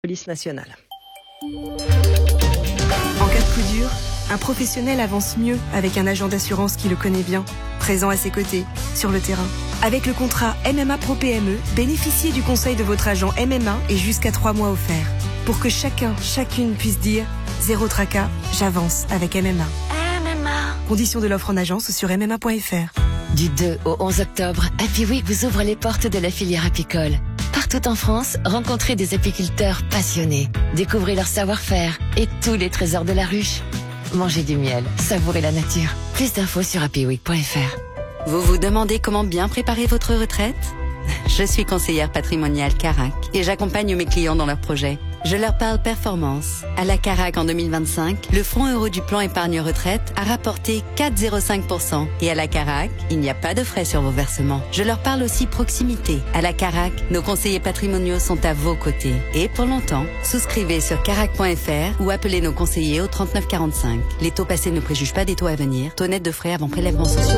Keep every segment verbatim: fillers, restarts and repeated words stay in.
Police nationale. En cas de coup dur, un professionnel avance mieux avec un agent d'assurance qui le connaît bien, présent à ses côtés, sur le terrain. Avec le contrat M M A Pro P M E, bénéficiez du conseil de votre agent M M A et jusqu'à trois mois offerts. Pour que chacun, chacune puisse dire « Zéro tracas, j'avance avec M M A ». M M A. Conditions de l'offre en agence sur m m a point f r. Du deux au onze octobre, Happy Week vous ouvre les portes de la filière apicole. Partout en France, rencontrez des apiculteurs passionnés. Découvrez leur savoir-faire et tous les trésors de la ruche. Mangez du miel, savourez la nature. Plus d'infos sur happy week point f r. Vous vous demandez comment bien préparer votre retraite ? Je suis conseillère patrimoniale Carac et j'accompagne mes clients dans leurs projets. Je leur parle performance. À la Carac en deux mille vingt-cinq, le fonds euro du plan épargne retraite a rapporté quatre virgule zéro cinq pour cent. Et à la Carac, il n'y a pas de frais sur vos versements. Je leur parle aussi proximité. À la Carac, nos conseillers patrimoniaux sont à vos côtés. Et pour longtemps, souscrivez sur carac point f r ou appelez nos conseillers au trente-neuf quarante-cinq. Les taux passés ne préjugent pas des taux à venir. Taux net de frais avant prélèvement sociaux.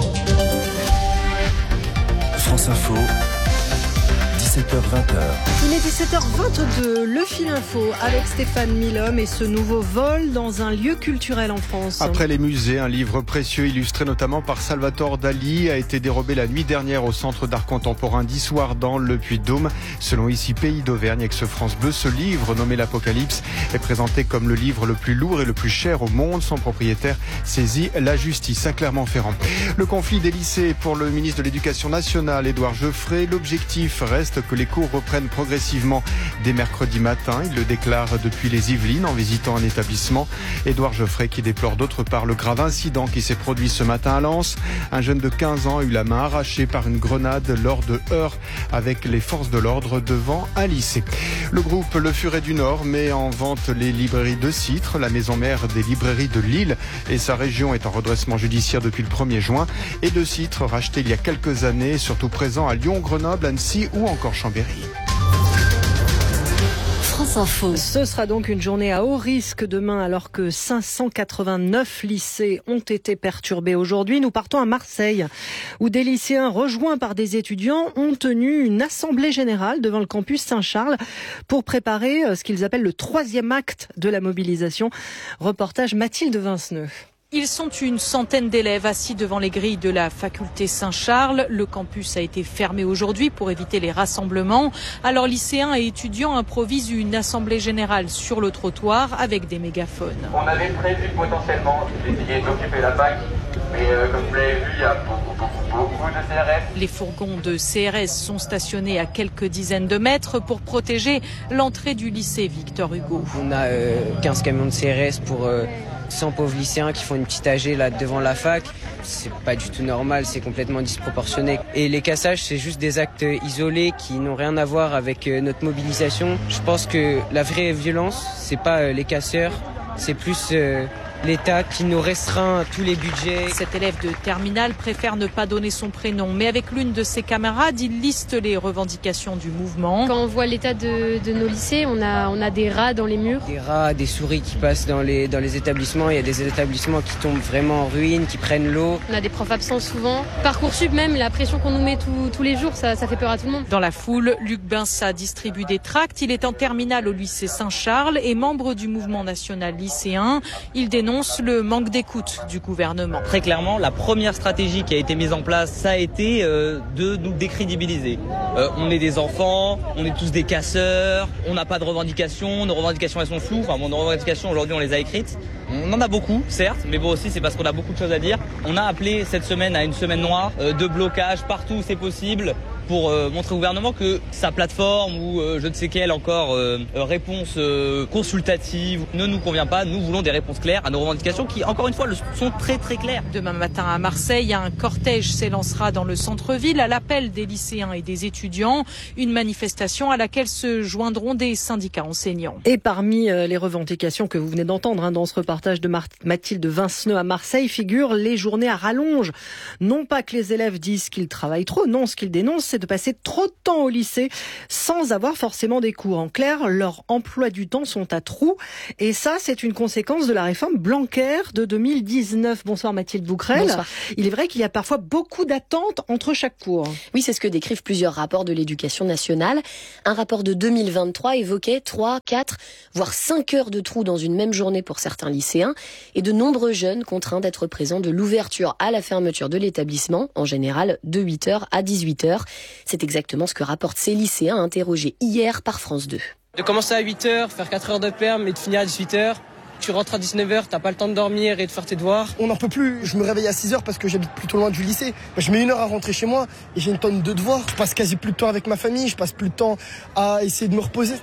France Info, dix-sept heures vingt. Il est dix-sept heures vingt-deux, le fil info avec Stéphane Milhomme et ce nouveau vol dans un lieu culturel en France. Après les musées, un livre précieux illustré notamment par Salvatore Dali a été dérobé la nuit dernière au Centre d'art contemporain d'Issoire dans le Puy-de-Dôme. Selon ici Pays d'Auvergne, Aix-France Bleu, ce livre nommé l'Apocalypse est présenté comme le livre le plus lourd et le plus cher au monde. Son propriétaire saisit la justice à Clermont-Ferrand. Le conflit des lycées pour le ministre de l'Éducation nationale, Édouard Geoffrey. L'objectif reste que les cours reprennent progressivement dès mercredi matin. Il le déclare depuis les Yvelines en visitant un établissement. Édouard Geoffrey qui déplore d'autre part le grave incident qui s'est produit ce matin à Lens. Un jeune de quinze ans a eu la main arrachée par une grenade lors de heurts avec les forces de l'ordre devant un lycée. Le groupe Le Furet du Nord met en vente les librairies de Citre. La maison mère des librairies de Lille et sa région est en redressement judiciaire depuis le premier juin. Et de Citre racheté il y a quelques années, surtout présent à Lyon, Grenoble, Annecy ou encore Chambéry. France Info. Ce sera donc une journée à haut risque demain alors que cinq cent quatre-vingt-neuf lycées ont été perturbés aujourd'hui. Nous partons à Marseille où des lycéens rejoints par des étudiants ont tenu une assemblée générale devant le campus Saint-Charles pour préparer ce qu'ils appellent le troisième acte de la mobilisation. Reportage Mathilde Vinceneux. Ils sont une centaine d'élèves assis devant les grilles de la faculté Saint-Charles. Le campus a été fermé aujourd'hui pour éviter les rassemblements. Alors lycéens et étudiants improvisent une assemblée générale sur le trottoir avec des mégaphones. On avait prévu potentiellement d'essayer d'occuper la fac, mais euh, comme vous l'avez vu, il y a beaucoup, beaucoup, beaucoup de C R S. Les fourgons de C R S sont stationnés à quelques dizaines de mètres pour protéger l'entrée du lycée Victor Hugo. On a euh, quinze camions de C R S pour euh, cent pauvres lycéens qui font une petite A G là devant la fac. C'est pas du tout normal, c'est complètement disproportionné. Et les cassages, c'est juste des actes isolés qui n'ont rien à voir avec euh, notre mobilisation. Je pense que la vraie violence, c'est pas euh, les casseurs, c'est plus euh, l'État qui nous restreint tous les budgets. Cet élève de terminale préfère ne pas donner son prénom, mais avec l'une de ses camarades, il liste les revendications du mouvement. Quand on voit l'état de, de nos lycées, on a, on a des rats dans les murs. Des rats, des souris qui passent dans les, dans les établissements. Il y a des établissements qui tombent vraiment en ruine, qui prennent l'eau. On a des profs absents souvent. Parcoursup même, la pression qu'on nous met tout, tous les jours, ça, ça fait peur à tout le monde. Dans la foule, Luc Binsat distribue des tracts. Il est en terminale au lycée Saint-Charles et membre du mouvement national lycéen. Il dénonce le manque d'écoute du gouvernement. Très clairement, la première stratégie qui a été mise en place, ça a été euh, de nous décrédibiliser. Euh, on est des enfants, on est tous des casseurs, on n'a pas de revendications, nos revendications elles sont floues. Enfin, bon, nos revendications aujourd'hui on les a écrites. On en a beaucoup, certes, mais bon aussi c'est parce qu'on a beaucoup de choses à dire. On a appelé cette semaine à une semaine noire euh, de blocage partout où c'est possible, pour euh, montrer au gouvernement que sa plateforme ou euh, je ne sais quelle encore euh, réponse euh, consultative ne nous convient pas. Nous voulons des réponses claires à nos revendications qui, encore une fois, le sont très très claires. Demain matin à Marseille, un cortège s'élancera dans le centre-ville à l'appel des lycéens et des étudiants. Une manifestation à laquelle se joindront des syndicats enseignants. Et parmi les revendications que vous venez d'entendre hein, dans ce reportage de Mar- Mathilde Vinceneux à Marseille figurent les journées à rallonge. Non pas que les élèves disent qu'ils travaillent trop, non, ce qu'ils dénoncent, c'est de passer trop de temps au lycée sans avoir forcément des cours. En clair, leurs emplois du temps sont à trous. Et ça, c'est une conséquence de la réforme Blanquer de deux mille dix-neuf. Bonsoir Mathilde Bouquerel. Bonsoir. Il est vrai qu'il y a parfois beaucoup d'attentes entre chaque cours. Oui, c'est ce que décrivent plusieurs rapports de l'éducation nationale. Un rapport de deux mille vingt-trois évoquait trois, quatre, voire cinq heures de trous dans une même journée pour certains lycéens et de nombreux jeunes contraints d'être présents de l'ouverture à la fermeture de l'établissement, en général de huit heures à dix-huit heures. C'est exactement ce que rapportent ces lycéens interrogés hier par France deux. De commencer à huit heures, faire quatre heures de perm et de finir à dix-huit heures. Tu rentres à dix-neuf heures, t'as pas le temps de dormir et de faire tes devoirs. On n'en peut plus, je me réveille à six heures parce que j'habite plutôt loin du lycée. Je mets une heure à rentrer chez moi et j'ai une tonne de devoirs. Je passe quasi plus de temps avec ma famille, je passe plus de temps à essayer de me reposer.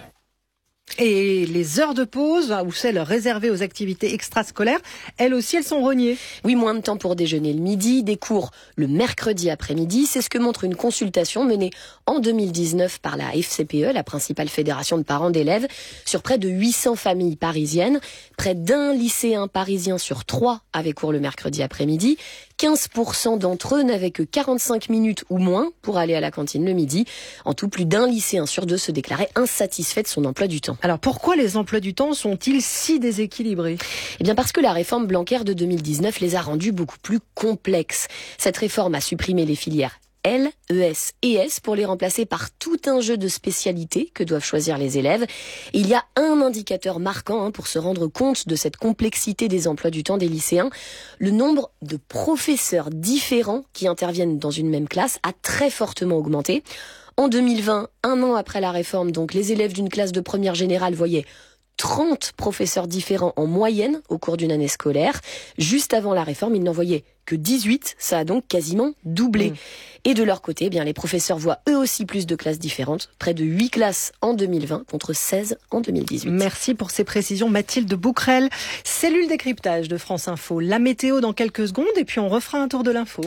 Et les heures de pause, ou celles réservées aux activités extrascolaires, elles aussi, elles sont rognées. Oui, moins de temps pour déjeuner le midi, des cours le mercredi après-midi. C'est ce que montre une consultation menée en deux mille dix-neuf par la F C P E, la principale fédération de parents d'élèves, sur près de huit cents familles parisiennes. Près d'un lycéen parisien sur trois avait cours le mercredi après-midi. quinze pour cent d'entre eux n'avaient que quarante-cinq minutes ou moins pour aller à la cantine le midi. En tout, plus d'un lycéen sur deux se déclarait insatisfait de son emploi du temps. Alors pourquoi les emplois du temps sont-ils si déséquilibrés ? Eh bien parce que la réforme Blanquer de deux mille dix-neuf les a rendus beaucoup plus complexes. Cette réforme a supprimé les filières L, E S et S pour les remplacer par tout un jeu de spécialités que doivent choisir les élèves. Et il y a un indicateur marquant hein, pour se rendre compte de cette complexité des emplois du temps des lycéens. Le nombre de professeurs différents qui interviennent dans une même classe a très fortement augmenté. En deux mille vingt, un an après la réforme, donc les élèves d'une classe de première générale voyaient trente professeurs différents en moyenne au cours d'une année scolaire. Juste avant la réforme, ils n'en voyaient que dix-huit. Ça a donc quasiment doublé. Mmh. Et de leur côté, eh bien, les professeurs voient eux aussi plus de classes différentes. Près de huit classes en deux mille vingt contre seize en deux mille dix-huit. Merci pour ces précisions, Mathilde Bouquerel. Cellule décryptage de France Info. La météo dans quelques secondes et puis on refera un tour de l'info.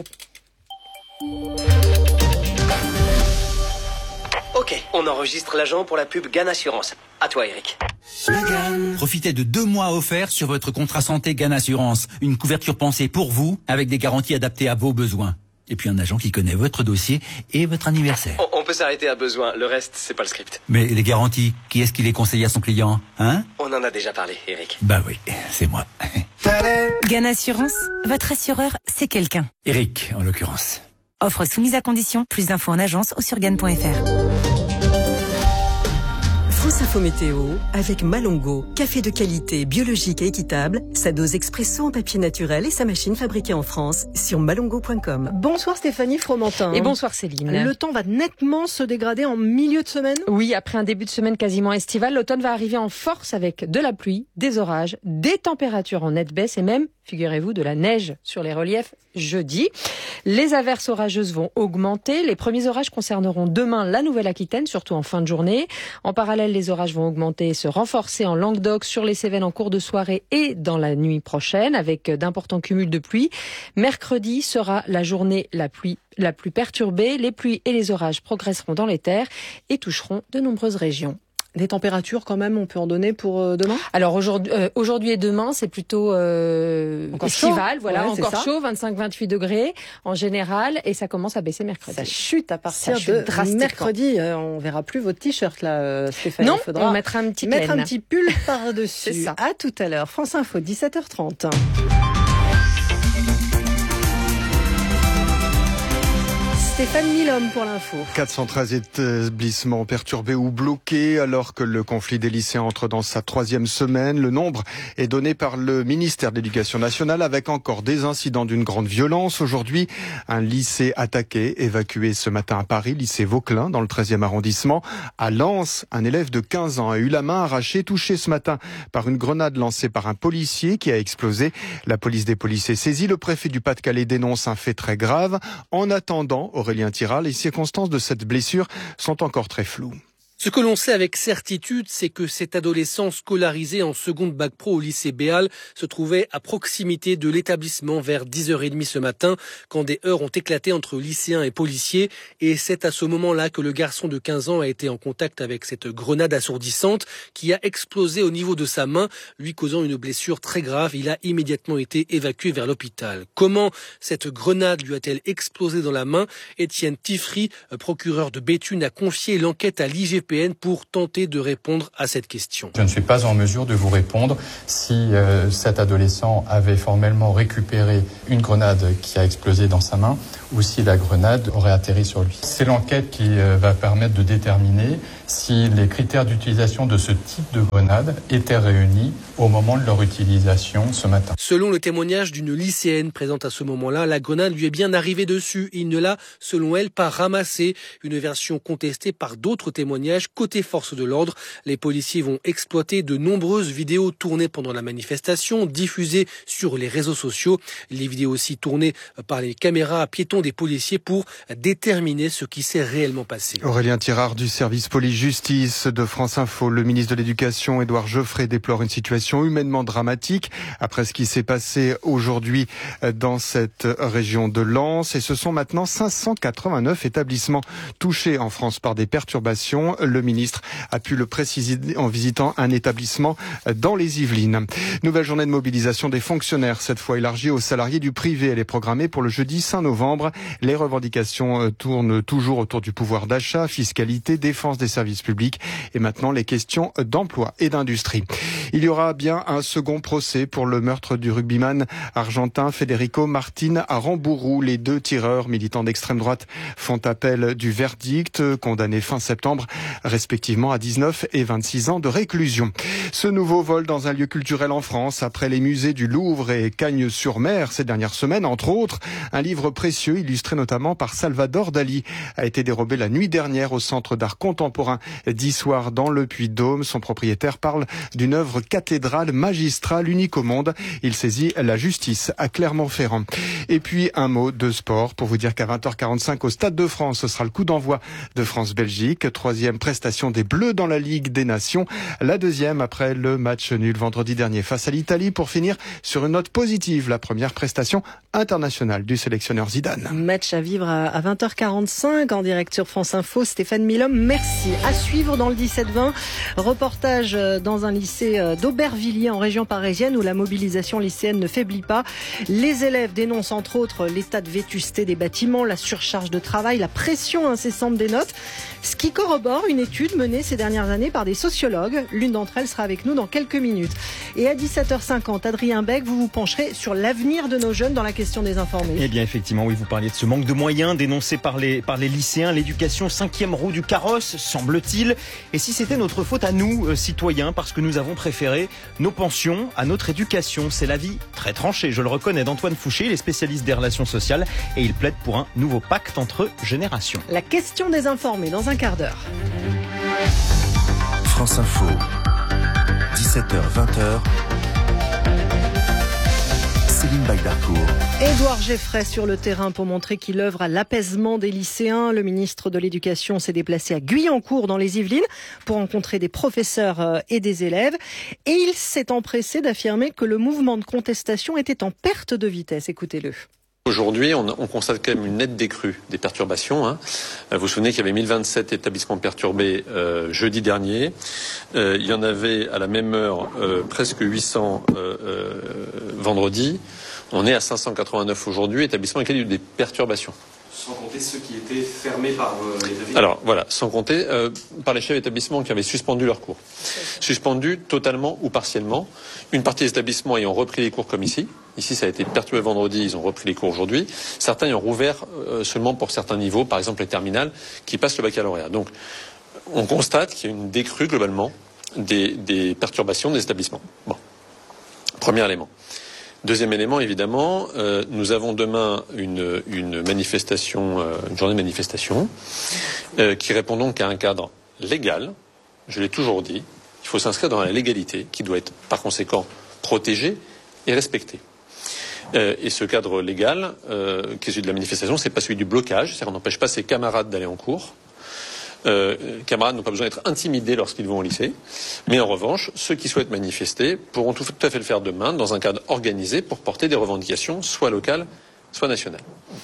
Ok, on enregistre l'agent pour la pub Gan Assurance. À toi, Eric. Profitez de deux mois offerts sur votre contrat santé Gan Assurance. Une couverture pensée pour vous, avec des garanties adaptées à vos besoins. Et puis un agent qui connaît votre dossier et votre anniversaire. On, on peut s'arrêter à besoin, le reste, c'est pas le script. Mais les garanties, qui est-ce qui les conseille à son client, hein? On en a déjà parlé, Eric. Bah oui, c'est moi. Gan Assurance, votre assureur, c'est quelqu'un. Eric, en l'occurrence. Offre soumise à condition. Plus d'infos en agence ou sur gan point f r. France Info Météo avec Malongo, café de qualité, biologique et équitable, sa dose expresso en papier naturel et sa machine fabriquée en France sur malongo point com. Bonsoir Stéphanie Fromentin. Et bonsoir Céline. Le temps va nettement se dégrader en milieu de semaine ? Oui, après un début de semaine quasiment estival, l'automne va arriver en force avec de la pluie, des orages, des températures en nette baisse et même, figurez-vous, de la neige sur les reliefs jeudi. Les averses orageuses vont augmenter. Les premiers orages concerneront demain la Nouvelle-Aquitaine, surtout en fin de journée. En parallèle, les orages vont augmenter et se renforcer en Languedoc, sur les Cévennes en cours de soirée et dans la nuit prochaine, avec d'importants cumuls de pluie. Mercredi sera la journée la pluie la plus perturbée. Les pluies et les orages progresseront dans les terres et toucheront de nombreuses régions. Des températures quand même, on peut en donner pour euh, demain ? Alors aujourd'hui, euh, aujourd'hui et demain, c'est plutôt euh, encore estival, chaud. voilà, Ouais, encore chaud, vingt-cinq à vingt-huit degrés en général, et ça commence à baisser mercredi. Ça chute à partir ça chute de mercredi. Euh, on verra plus votre t-shirt là, euh, Stéphanie. Non, il faudra on mettra un petit mettre laine. un petit pull par-dessus. C'est ça. À tout à l'heure. France Info, dix-sept heures trente. Stéphane Milhomme pour l'info. quatre cent treize établissements perturbés ou bloqués alors que le conflit des lycéens entre dans sa troisième semaine. Le nombre est donné par le ministère de l'Éducation nationale avec encore des incidents d'une grande violence. Aujourd'hui, un lycée attaqué, évacué ce matin à Paris, lycée Vauquelin dans le treizième arrondissement. À Lens, un élève de quinze ans a eu la main arrachée, touché ce matin par une grenade lancée par un policier qui a explosé. La police des policiers saisie. Le préfet du Pas-de-Calais dénonce un fait très grave. En attendant, Aurélien Thiral, les circonstances de cette blessure sont encore très floues. Ce que l'on sait avec certitude, c'est que cet adolescent scolarisé en seconde bac pro au lycée Béal se trouvait à proximité de l'établissement vers dix heures trente ce matin, quand des heurts ont éclaté entre lycéens et policiers. Et c'est à ce moment-là que le garçon de quinze ans a été en contact avec cette grenade assourdissante qui a explosé au niveau de sa main, lui causant une blessure très grave. Il a immédiatement été évacué vers l'hôpital. Comment cette grenade lui a-t-elle explosé dans la main? Étienne Tiffry, procureur de Béthune, a confié l'enquête à l'I G P pour tenter de répondre à cette question. Je ne suis pas en mesure de vous répondre si euh, cet adolescent avait formellement récupéré une grenade qui a explosé dans sa main ou si la grenade aurait atterri sur lui. C'est l'enquête qui euh, va permettre de déterminer si les critères d'utilisation de ce type de grenade étaient réunis au moment de leur utilisation ce matin. Selon le témoignage d'une lycéenne présente à ce moment-là, la grenade lui est bien arrivée dessus. Il ne l'a, selon elle, pas ramassée. Une version contestée par d'autres témoignages. Côté force de l'ordre, les policiers vont exploiter de nombreuses vidéos tournées pendant la manifestation, diffusées sur les réseaux sociaux. Les vidéos aussi tournées par les caméras piétons des policiers pour déterminer ce qui s'est réellement passé. Aurélien Tirard du service police-justice de France Info. Le ministre de l'Éducation, Édouard Geoffrey, déplore une situation humainement dramatique après ce qui s'est passé aujourd'hui dans cette région de Lens. Et ce sont maintenant cinq cent quatre-vingt-neuf établissements touchés en France par des perturbations. Le ministre a pu le préciser en visitant un établissement dans les Yvelines. Nouvelle journée de mobilisation des fonctionnaires, cette fois élargie aux salariés du privé. Elle est programmée pour le jeudi cinq novembre. Les revendications tournent toujours autour du pouvoir d'achat, fiscalité, défense des services publics et maintenant les questions d'emploi et d'industrie. Il y aura bien un second procès pour le meurtre du rugbyman argentin Federico Martin à Rambourou. Les deux tireurs militants d'extrême droite font appel du verdict, condamnés fin septembre, respectivement à dix-neuf et vingt-six ans de réclusion. Ce nouveau vol dans un lieu culturel en France, après les musées du Louvre et Cagnes-sur-Mer ces dernières semaines, entre autres, un livre précieux illustré notamment par Salvador Dali a été dérobé la nuit dernière au Centre d'art contemporain d'Issoire dans le Puy-de-Dôme. Son propriétaire parle d'une œuvre cathédrale magistrale unique au monde. Il saisit la justice à Clermont-Ferrand. Et puis un mot de sport pour vous dire qu'à vingt heures quarante-cinq au Stade de France, ce sera le coup d'envoi de France-Belgique. Troisième prestation des Bleus dans la Ligue des Nations. La deuxième après le match nul vendredi dernier face à l'Italie pour finir sur une note positive. La première prestation internationale du sélectionneur Zidane. Match à vivre à vingt heures quarante-cinq en direct sur France Info. Stéphane Milhomme, merci. À suivre dans le dix-sept vingt, reportage dans un lycée d'Aubervilliers en région parisienne où la mobilisation lycéenne ne faiblit pas. Les élèves dénoncent entre autres l'état de vétusté des bâtiments, la surcharge de travail, la pression incessante des notes, ce qui corrobore une étude menée ces dernières années par des sociologues. L'une d'entre elles sera avec nous dans quelques minutes. Et à dix-sept heures cinquante, Adrien Beck, vous vous pencherez sur l'avenir de nos jeunes dans la question des informés. Eh bien effectivement, oui, vous parliez de ce manque de moyens dénoncé par les, par les lycéens. L'éducation, cinquième roue du carrosse, semble-t-il. Et si c'était notre faute à nous, euh, citoyens, parce que nous avons préféré nos pensions à notre éducation. C'est l'avis très tranché, je le reconnais, d'Antoine Fouché, il est spécialiste des relations sociales et il plaide pour un nouveau pacte entre générations. La question des informés dans un quart d'heure. France Info, dix-sept heures vingt. Céline Bagdarcourt. Édouard Geoffrey sur le terrain pour montrer qu'il œuvre à l'apaisement des lycéens. Le ministre de l'Éducation s'est déplacé à Guyancourt dans les Yvelines pour rencontrer des professeurs et des élèves. Et il s'est empressé d'affirmer que le mouvement de contestation était en perte de vitesse. Écoutez-le. Aujourd'hui, on, on constate quand même une nette décrue des perturbations. Hein. Vous vous souvenez qu'il y avait mille vingt-sept établissements perturbés euh, jeudi dernier. Euh, il y en avait à la même heure euh, presque huit cents euh, euh, vendredi. On est à cinq cent quatre-vingt-neuf aujourd'hui, établissements avec lesquels il y a eu des perturbations. Sans compter ceux qui étaient fermés par euh, les préfets. Alors voilà, sans compter euh, par les chefs d'établissement qui avaient suspendu leurs cours. Suspendus totalement ou partiellement. Une partie des établissements ayant repris les cours comme ici. Ici, ça a été perturbé vendredi, ils ont repris les cours aujourd'hui. Certains y ont rouvert euh, seulement pour certains niveaux, par exemple les terminales, qui passent le baccalauréat. Donc, on constate qu'il y a une décrue globalement des, des perturbations des établissements. Bon, premier élément. Deuxième élément, évidemment, euh, nous avons demain une, une manifestation, euh, une journée de manifestation, euh, qui répond donc à un cadre légal. Je l'ai toujours dit, il faut s'inscrire dans la légalité, qui doit être par conséquent protégée et respectée. Euh, et ce cadre légal, euh, qui est celui de la manifestation, c'est pas celui du blocage, c'est-à-dire qu'on n'empêche pas ses camarades d'aller en cours. euh, camarades n'ont pas besoin d'être intimidés lorsqu'ils vont au lycée. Mais en revanche, ceux qui souhaitent manifester pourront tout, tout à fait le faire demain dans un cadre organisé pour porter des revendications soit locales, soit nationales.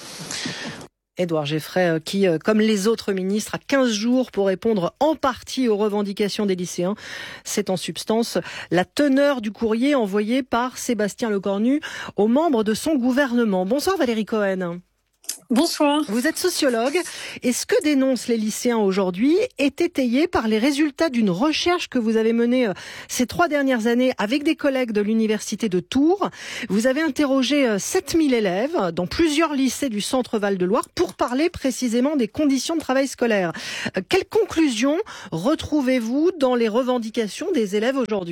Édouard Geffray, qui, comme les autres ministres, a quinze jours pour répondre en partie aux revendications des lycéens. C'est en substance la teneur du courrier envoyé par Sébastien Lecornu aux membres de son gouvernement. Bonsoir Valérie Cohen. Bonsoir. Vous êtes sociologue. Et ce que dénoncent les lycéens aujourd'hui est étayé par les résultats d'une recherche que vous avez menée ces trois dernières années avec des collègues de l'université de Tours. Vous avez interrogé sept mille élèves dans plusieurs lycées du centre Val-de-Loire pour parler précisément des conditions de travail scolaire. Quelles conclusions retrouvez-vous dans les revendications des élèves aujourd'hui ?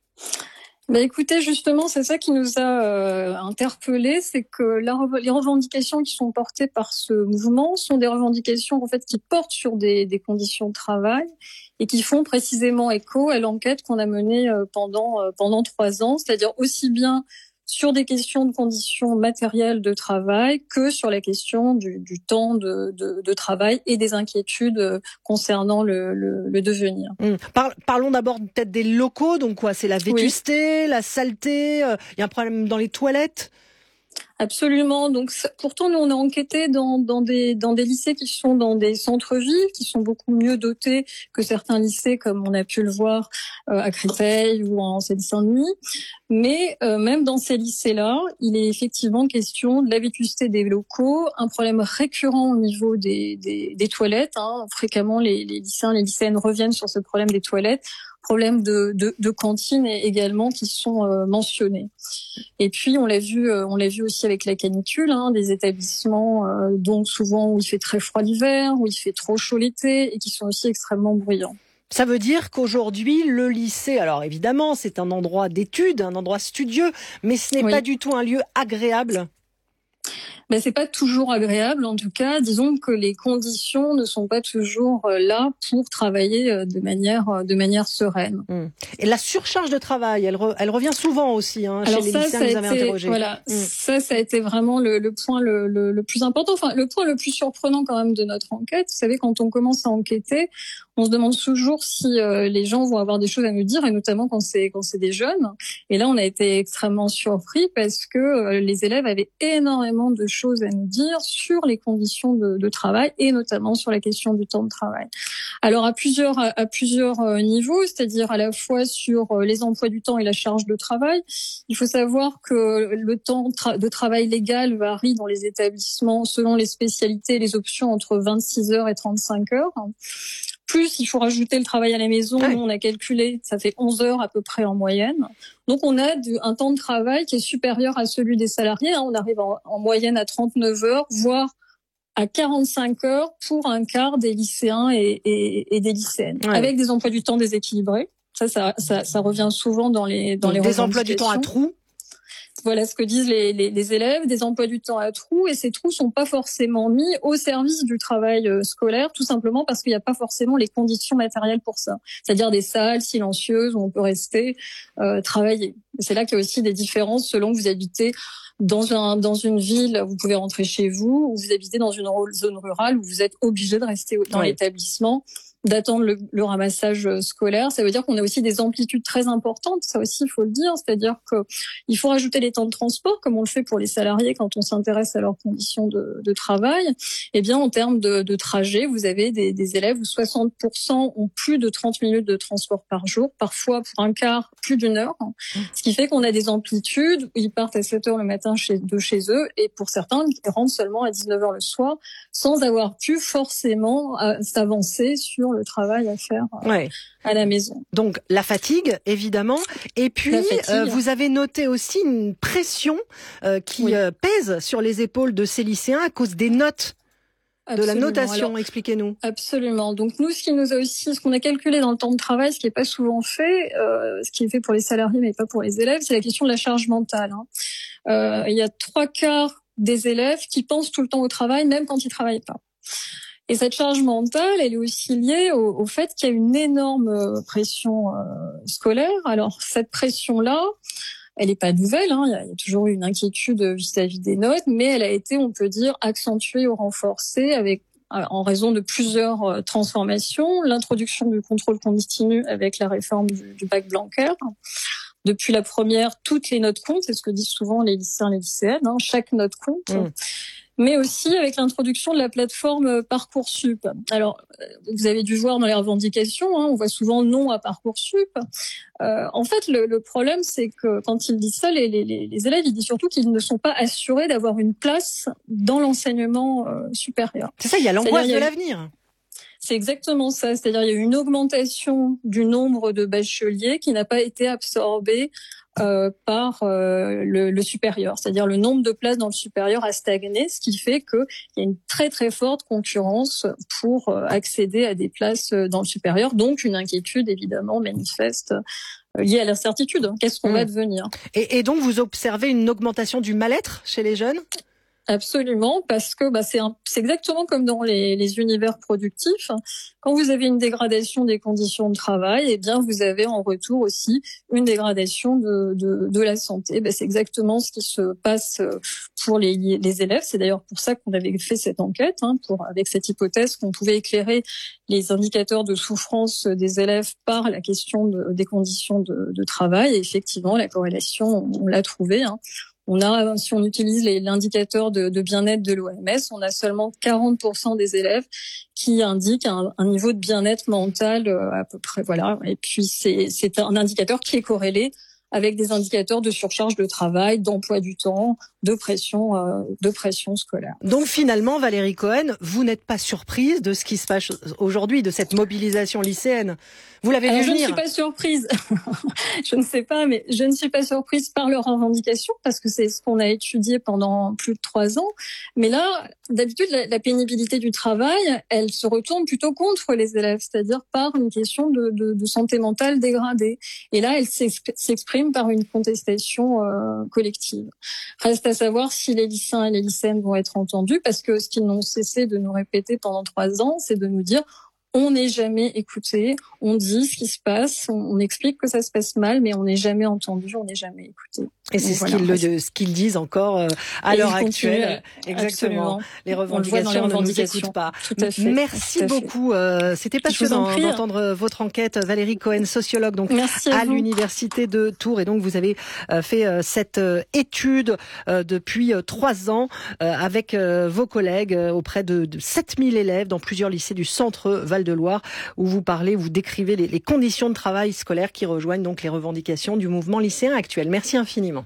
Bah écoutez, justement, c'est ça qui nous a euh, interpellés, c'est que la, les revendications qui sont portées par ce mouvement sont des revendications en fait qui portent sur des, des conditions de travail et qui font précisément écho à l'enquête qu'on a menée euh, pendant euh, pendant trois ans, c'est-à-dire aussi bien sur des questions de conditions matérielles de travail que sur la question du, du temps de, de, de travail et des inquiétudes concernant le, le, le devenir. Mmh. Par, parlons d'abord peut-être des locaux. Donc quoi, c'est la vétusté, oui. la saleté. Il euh, y a un problème dans les toilettes. Absolument. Donc, pourtant, nous, on a enquêté dans, dans des, dans des lycées qui sont dans des centres-villes, qui sont beaucoup mieux dotés que certains lycées, comme on a pu le voir euh, à Créteil ou en Seine-Saint-Denis. Mais euh, même dans ces lycées-là, il est effectivement question de la vétusté des locaux, un problème récurrent au niveau des, des, des toilettes. Hein. Fréquemment, les, les lycéens, les lycéennes reviennent sur ce problème des toilettes. Problèmes de, de, de cantine également qui sont euh, mentionnés. Et puis on l'a vu, euh, on l'a vu aussi avec la canicule, hein, des établissements euh, donc souvent où il fait très froid l'hiver, où il fait trop chaud l'été et qui sont aussi extrêmement bruyants. Ça veut dire qu'aujourd'hui, le lycée, alors évidemment, c'est un endroit d'études, un endroit studieux, mais ce n'est oui. pas du tout un lieu agréable. Ben, c'est pas toujours agréable, en tout cas. Disons que les conditions ne sont pas toujours là pour travailler de manière, de manière sereine. Mmh. Et la surcharge de travail, elle, re, elle revient souvent aussi, hein, Alors chez ça, les lycéens ça que vous a avez été, interrogés. Voilà, mmh. ça, ça a été vraiment le, le point le, le, le plus important. Enfin, le point le plus surprenant quand même de notre enquête. Vous savez, quand on commence à enquêter, on se demande toujours si euh, les gens vont avoir des choses à nous dire, et notamment quand c'est quand c'est des jeunes. Et là, on a été extrêmement surpris parce que euh, les élèves avaient énormément de choses à nous dire sur les conditions de, de travail et notamment sur la question du temps de travail. Alors à plusieurs à, à plusieurs euh, niveaux, c'est-à-dire à la fois sur euh, les emplois du temps et la charge de travail. Il faut savoir que le temps tra- de travail légal varie dans les établissements selon les spécialités et les options entre vingt-six heures et trente-cinq heures. Plus, il faut rajouter le travail à la maison. Ouais. Nous, on a calculé, ça fait onze heures à peu près en moyenne. Donc, on a de, un temps de travail qui est supérieur à celui des salariés. Hein. On arrive en, en moyenne à trente-neuf heures, voire à quarante-cinq heures pour un quart des lycéens et, et, et des lycéennes, ouais. avec des emplois du temps déséquilibrés. Ça, ça, ça, ça revient souvent dans les dans Donc, les des emplois du temps à trous. Voilà ce que disent les, les, les élèves, des emplois du temps à trous, et ces trous sont pas forcément mis au service du travail scolaire, tout simplement parce qu'il n'y a pas forcément les conditions matérielles pour ça. C'est-à-dire des salles silencieuses où on peut rester euh, travailler. Et c'est là qu'il y a aussi des différences selon que vous habitez dans un dans une ville, vous pouvez rentrer chez vous, ou vous habitez dans une zone rurale où vous êtes obligé de rester dans oui. l'établissement, d'attendre le, le ramassage scolaire. Ça veut dire qu'on a aussi des amplitudes très importantes, ça aussi il faut le dire, c'est-à-dire que il faut rajouter les temps de transport comme on le fait pour les salariés quand on s'intéresse à leurs conditions de, de travail. Et bien en termes de, de trajet, vous avez des, des élèves où soixante pour cent ont plus de trente minutes de transport par jour, parfois pour un quart plus d'une heure, ce qui fait qu'on a des amplitudes où ils partent à sept heures le matin chez, de chez eux et pour certains ils rentrent seulement à dix-neuf heures le soir sans avoir pu forcément euh, s'avancer sur le travail à faire euh, ouais. à la maison. Donc la fatigue, évidemment. Et puis, euh, vous avez noté aussi une pression euh, qui oui. euh, pèse sur les épaules de ces lycéens à cause des notes. Absolument. De la notation, alors, expliquez-nous. Absolument. Donc nous, ce qui nous a aussi, ce qu'on a calculé dans le temps de travail, ce qui n'est pas souvent fait, euh, ce qui est fait pour les salariés mais pas pour les élèves, c'est la question de la charge mentale. Hein. Euh, il y a trois quarts des élèves qui pensent tout le temps au travail, même quand ils travaillent pas. Et cette charge mentale, elle est aussi liée au, au fait qu'il y a une énorme pression euh, scolaire. Alors cette pression-là, elle n'est pas nouvelle, hein. Il y a, il y a toujours eu une inquiétude vis-à-vis des notes, mais elle a été, on peut dire, accentuée ou renforcée avec en raison de plusieurs transformations. L'introduction du contrôle continu avec la réforme du, du bac Blanquer. Depuis la première, toutes les notes comptent, c'est ce que disent souvent les lycéens et les lycéennes, hein, chaque note compte. Mmh. Mais aussi avec l'introduction de la plateforme Parcoursup. Alors, vous avez dû voir dans les revendications, hein, on voit souvent non à Parcoursup. Euh, en fait, le, le problème, c'est que quand ils disent ça, les, les, les élèves, ils disent surtout qu'ils ne sont pas assurés d'avoir une place dans l'enseignement euh, supérieur. C'est ça, il y a l'angoisse de l'avenir. C'est exactement ça. C'est-à-dire, il y a une augmentation du nombre de bacheliers qui n'a pas été absorbée euh, par euh, le, le supérieur. C'est-à-dire, le nombre de places dans le supérieur a stagné, ce qui fait qu'il y a une très très forte concurrence pour euh, accéder à des places dans le supérieur. Donc, une inquiétude évidemment manifeste euh, liée à l'incertitude. Qu'est-ce qu'on mmh. va devenir ? et, et donc, vous observez une augmentation du mal-être chez les jeunes ? Absolument, parce que bah, c'est, un, c'est exactement comme dans les, les univers productifs. Quand vous avez une dégradation des conditions de travail, eh bien vous avez en retour aussi une dégradation de, de, de la santé. Bah, c'est exactement ce qui se passe pour les, les élèves. C'est d'ailleurs pour ça qu'on avait fait cette enquête, hein, pour, avec cette hypothèse qu'on pouvait éclairer les indicateurs de souffrance des élèves par la question de, des conditions de, de travail. Et effectivement, la corrélation, on, on l'a trouvée. Hein. On a, si on utilise les, l'indicateur de, de bien-être de l'O M S, on a seulement quarante pour cent des élèves qui indiquent un, un niveau de bien-être mental à peu près, voilà. Et puis c'est, c'est un indicateur qui est corrélé avec des indicateurs de surcharge de travail, d'emploi du temps, de pression, euh, de pression scolaire. Donc finalement, Valérie Cohen, vous n'êtes pas surprise de ce qui se passe aujourd'hui, de cette mobilisation lycéenne. Vous l'avez Alors, vu je venir. Je ne suis pas surprise. Je ne sais pas, mais je ne suis pas surprise par leurs revendications parce que c'est ce qu'on a étudié pendant plus de trois ans. Mais là, d'habitude, la, la pénibilité du travail, elle se retourne plutôt contre les élèves, c'est-à-dire par une question de, de, de santé mentale dégradée. Et là, elle s'exprime par une contestation euh, collective. Reste à savoir si les lycéens et les lycéennes vont être entendus, parce que ce qu'ils n'ont cessé de nous répéter pendant trois ans, c'est de nous dire on n'est jamais écouté, on dit ce qui se passe, on explique que ça se passe mal, mais on n'est jamais entendu, on n'est jamais écouté. Et c'est ce, voilà. qu'ils le, ce qu'ils disent encore euh, à et l'heure actuelle. Exactement. Absolument. Les revendications ne nous écoutent pas. Tout à fait. Merci Tout à beaucoup. Euh, c'était passionnant prie, d'entendre hein. votre enquête. Valérie Cohen, sociologue donc Merci à, à l'université de Tours. Et donc vous avez euh, fait euh, cette euh, étude euh, depuis euh, trois ans euh, avec euh, vos collègues euh, auprès de, de sept mille élèves dans plusieurs lycées du centre Val-de-Loire, où vous parlez, vous décrivez les, les conditions de travail scolaire qui rejoignent donc les revendications du mouvement lycéen actuel. Merci infiniment.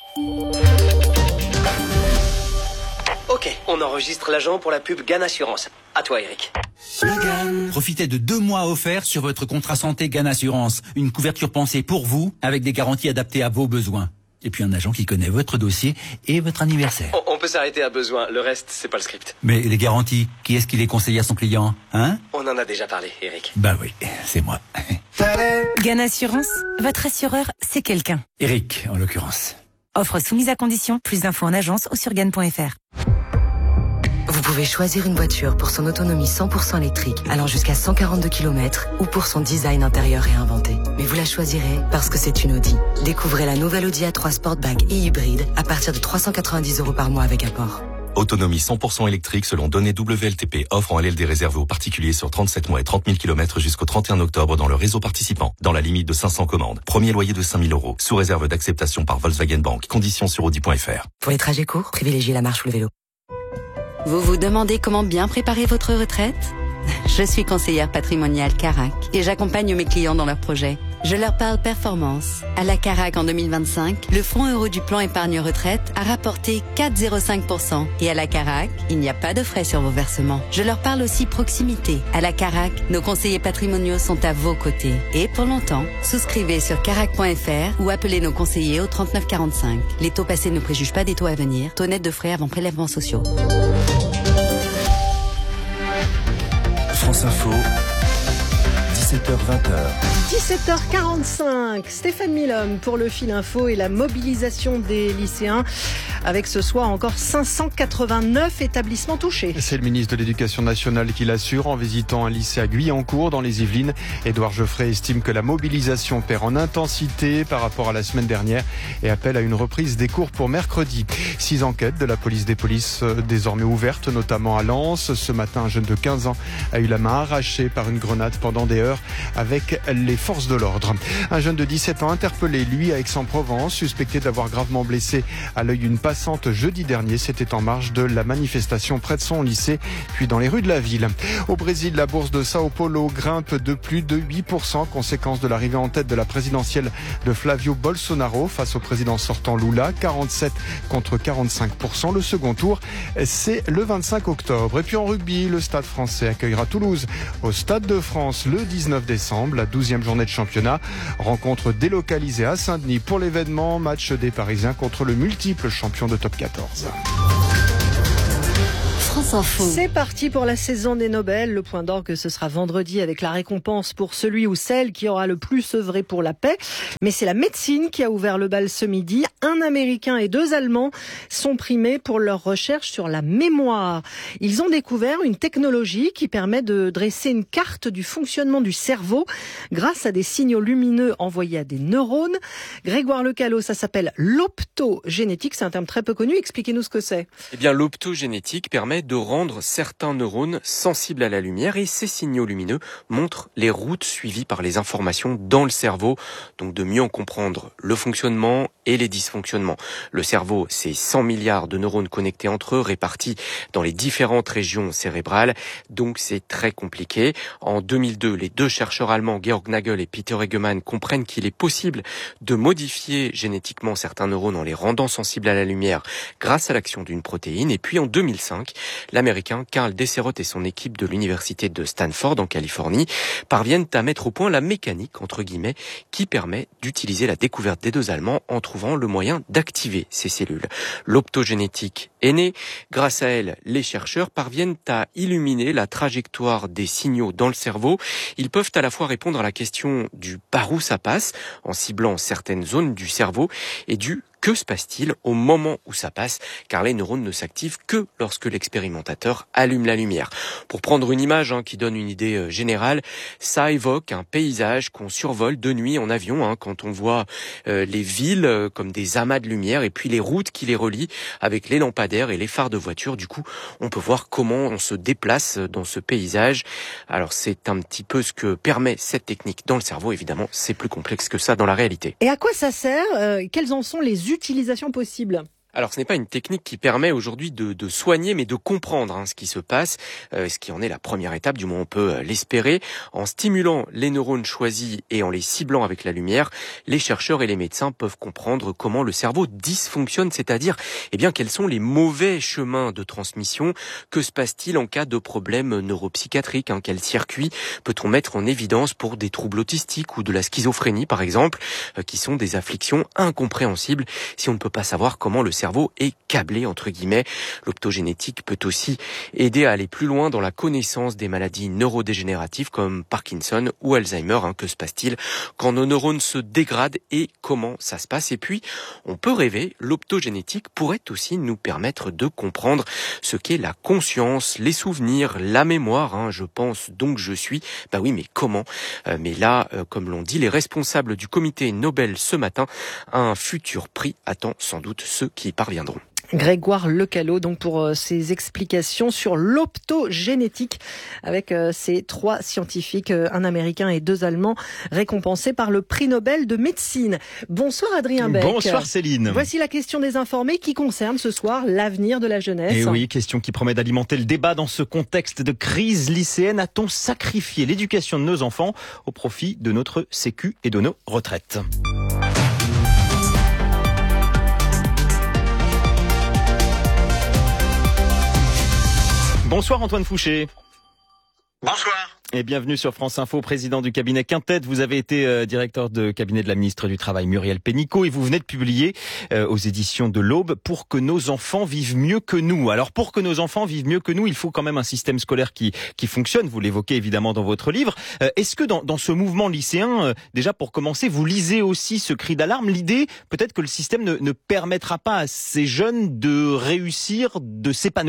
Ok, on enregistre l'agent pour la pub Gann Assurance. À toi, Eric. Profitez de deux mois offerts sur votre contrat santé Gann Assurance. Une couverture pensée pour vous, avec des garanties adaptées à vos besoins. Et puis un agent qui connaît votre dossier et votre anniversaire. On, on peut s'arrêter à besoin, le reste, c'est pas le script. Mais les garanties, qui est-ce qui les conseille à son client, hein? On en a déjà parlé, Eric. Bah oui, c'est moi. Gann Assurance, votre assureur, c'est quelqu'un. Eric, en l'occurrence. Offre soumise à condition, plus d'infos en agence ou sur gann point f r. Vous pouvez choisir une voiture pour son autonomie cent pour cent électrique, allant jusqu'à cent quarante-deux kilomètres, ou pour son design intérieur réinventé. Mais vous la choisirez parce que c'est une Audi. Découvrez la nouvelle Audi A trois Sportback et hybride à partir de trois cent quatre-vingt-dix euros par mois avec apport. Autonomie cent pour cent électrique selon données W L T P. Offre en L L D réservée aux particuliers sur trente-sept mois et trente mille kilomètres jusqu'au trente et un octobre dans le réseau participant. Dans la limite de cinq cents commandes. Premier loyer de cinq mille euros. Sous réserve d'acceptation par Volkswagen Bank. Conditions sur audi point f r. Pour les trajets courts, privilégiez la marche ou le vélo. Vous vous demandez comment bien préparer votre retraite ? Je suis conseillère patrimoniale Carac et j'accompagne mes clients dans leurs projets. Je leur parle performance. À la Carac en deux mille vingt-cinq, le fonds euro du plan épargne retraite a rapporté quatre virgule zéro cinq pour cent. Et à la Carac, il n'y a pas de frais sur vos versements. Je leur parle aussi proximité. À la Carac, nos conseillers patrimoniaux sont à vos côtés. Et pour longtemps, souscrivez sur carac point f r ou appelez nos conseillers au trente-neuf quarante-cinq. Les taux passés ne préjugent pas des taux à venir. Taux net de frais avant prélèvements sociaux. France Info, dix-sept heures vingt. dix-sept heures quarante-cinq, Stéphane Milhomme pour le fil info et la mobilisation des lycéens avec ce soir encore cinq cent quatre-vingt-neuf établissements touchés. C'est le ministre de l'Éducation nationale qui l'assure en visitant un lycée à Guyancourt dans les Yvelines. Édouard Geoffrey estime que la mobilisation perd en intensité par rapport à la semaine dernière et appelle à une reprise des cours pour mercredi. Six enquêtes de la police des polices désormais ouvertes, notamment à Lens. Ce matin, un jeune de quinze ans a eu la main arrachée par une grenade pendant des heures avec les forces de l'ordre. Un jeune de dix-sept ans interpellé, lui, à Aix-en-Provence, suspecté d'avoir gravement blessé à l'œil une passante jeudi dernier. C'était en marge de la manifestation près de son lycée, puis dans les rues de la ville. Au Brésil, la bourse de Sao Paulo grimpe de plus de huit pour cent, conséquence de l'arrivée en tête de la présidentielle de Flavio Bolsonaro face au président sortant Lula, quarante-sept contre quarante-cinq pour cent. Le second tour, c'est le vingt-cinq octobre. Et puis en rugby, le Stade français accueillera Toulouse au Stade de France le dix-neuf décembre, la douzième journée de championnat. Rencontre délocalisée à Saint-Denis pour l'événement, match des Parisiens contre le multiple champion de top quatorze. France Info. C'est parti pour la saison des Nobel. Le point d'orgue, ce sera vendredi avec la récompense pour celui ou celle qui aura le plus œuvré pour la paix. Mais c'est la médecine qui a ouvert le bal ce midi. Un Américain et deux Allemands sont primés pour leur recherche sur la mémoire. Ils ont découvert une technologie qui permet de dresser une carte du fonctionnement du cerveau grâce à des signaux lumineux envoyés à des neurones. Grégoire Lecallot, ça s'appelle l'optogénétique. C'est un terme très peu connu. Expliquez-nous ce que c'est. Eh bien, l'optogénétique permet de rendre certains neurones sensibles à la lumière et ces signaux lumineux montrent les routes suivies par les informations dans le cerveau, donc de mieux en comprendre le fonctionnement et les dysfonctionnements. Le cerveau, c'est cent milliards de neurones connectés entre eux, répartis dans les différentes régions cérébrales, donc c'est très compliqué. En deux mille deux, les deux chercheurs allemands, Georg Nagel et Peter Egemann, comprennent qu'il est possible de modifier génétiquement certains neurones en les rendant sensibles à la lumière grâce à l'action d'une protéine. Et puis en deux mille cinq, l'Américain Carl Desserot et son équipe de l'université de Stanford en Californie parviennent à mettre au point la mécanique, entre guillemets, qui permet d'utiliser la découverte des deux Allemands en trouvant le moyen d'activer ces cellules. L'optogénétique est née. Grâce à elle, les chercheurs parviennent à illuminer la trajectoire des signaux dans le cerveau. Ils peuvent à la fois répondre à la question du par où ça passe, en ciblant certaines zones du cerveau, et du que se passe-t-il au moment où ça passe, car les neurones ne s'activent que lorsque l'expérimentateur allume la lumière. Pour prendre une image hein, qui donne une idée euh, générale, ça évoque un paysage qu'on survole de nuit en avion, hein, quand on voit euh, les villes euh, comme des amas de lumière et puis les routes qui les relient avec les lampadaires et les phares de voiture. Du coup, on peut voir comment on se déplace dans ce paysage. Alors c'est un petit peu ce que permet cette technique dans le cerveau. Évidemment, c'est plus complexe que ça dans la réalité. Et à quoi ça sert ? euh, Quelles en sont les utilisations possibles ? Alors, ce n'est pas une technique qui permet aujourd'hui de, de soigner, mais de comprendre hein, ce qui se passe, euh, ce qui en est la première étape, du moins on peut euh, l'espérer. En stimulant les neurones choisis et en les ciblant avec la lumière, les chercheurs et les médecins peuvent comprendre comment le cerveau dysfonctionne, c'est-à-dire eh bien, quels sont les mauvais chemins de transmission. Que se passe-t-il en cas de problème neuropsychiatrique hein, Quel circuit peut-on mettre en évidence pour des troubles autistiques ou de la schizophrénie, par exemple, euh, qui sont des afflictions incompréhensibles si on ne peut pas savoir comment le cerveau est câblé, entre guillemets. L'optogénétique peut aussi aider à aller plus loin dans la connaissance des maladies neurodégénératives comme Parkinson ou Alzheimer. Hein. Que se passe-t-il quand nos neurones se dégradent et comment ça se passe? Et puis, on peut rêver, l'optogénétique pourrait aussi nous permettre de comprendre ce qu'est la conscience, les souvenirs, la mémoire. Hein. Je pense donc je suis. Bah oui, mais comment euh, Mais là, euh, comme l'ont dit les responsables du comité Nobel ce matin, un futur prix attend sans doute ceux qui y parviendront. Grégoire Lecallot, donc pour euh, ses explications sur l'optogénétique avec euh, ces trois scientifiques, euh, un Américain et deux Allemands, récompensés par le prix Nobel de médecine. Bonsoir Adrien Beck. Bonsoir Céline. Voici la question des informés qui concerne ce soir l'avenir de la jeunesse. Et oui, question qui promet d'alimenter le débat dans ce contexte de crise lycéenne. A-t-on sacrifié l'éducation de nos enfants au profit de notre sécu et de nos retraites ? Bonsoir Antoine Fouché. Bonsoir. Et bienvenue sur France Info, président du cabinet Quintet. Vous avez été euh, directeur de cabinet de la ministre du Travail Muriel Pénicaud et vous venez de publier euh, aux éditions de l'Aube « Pour que nos enfants vivent mieux que nous ». Alors pour que nos enfants vivent mieux que nous, il faut quand même un système scolaire qui qui fonctionne. Vous l'évoquez évidemment dans votre livre. Euh, est-ce que dans, dans ce mouvement lycéen, euh, déjà pour commencer, vous lisez aussi ce cri d'alarme, l'idée peut-être que le système ne, ne permettra pas à ces jeunes de réussir, de s'épanouir ?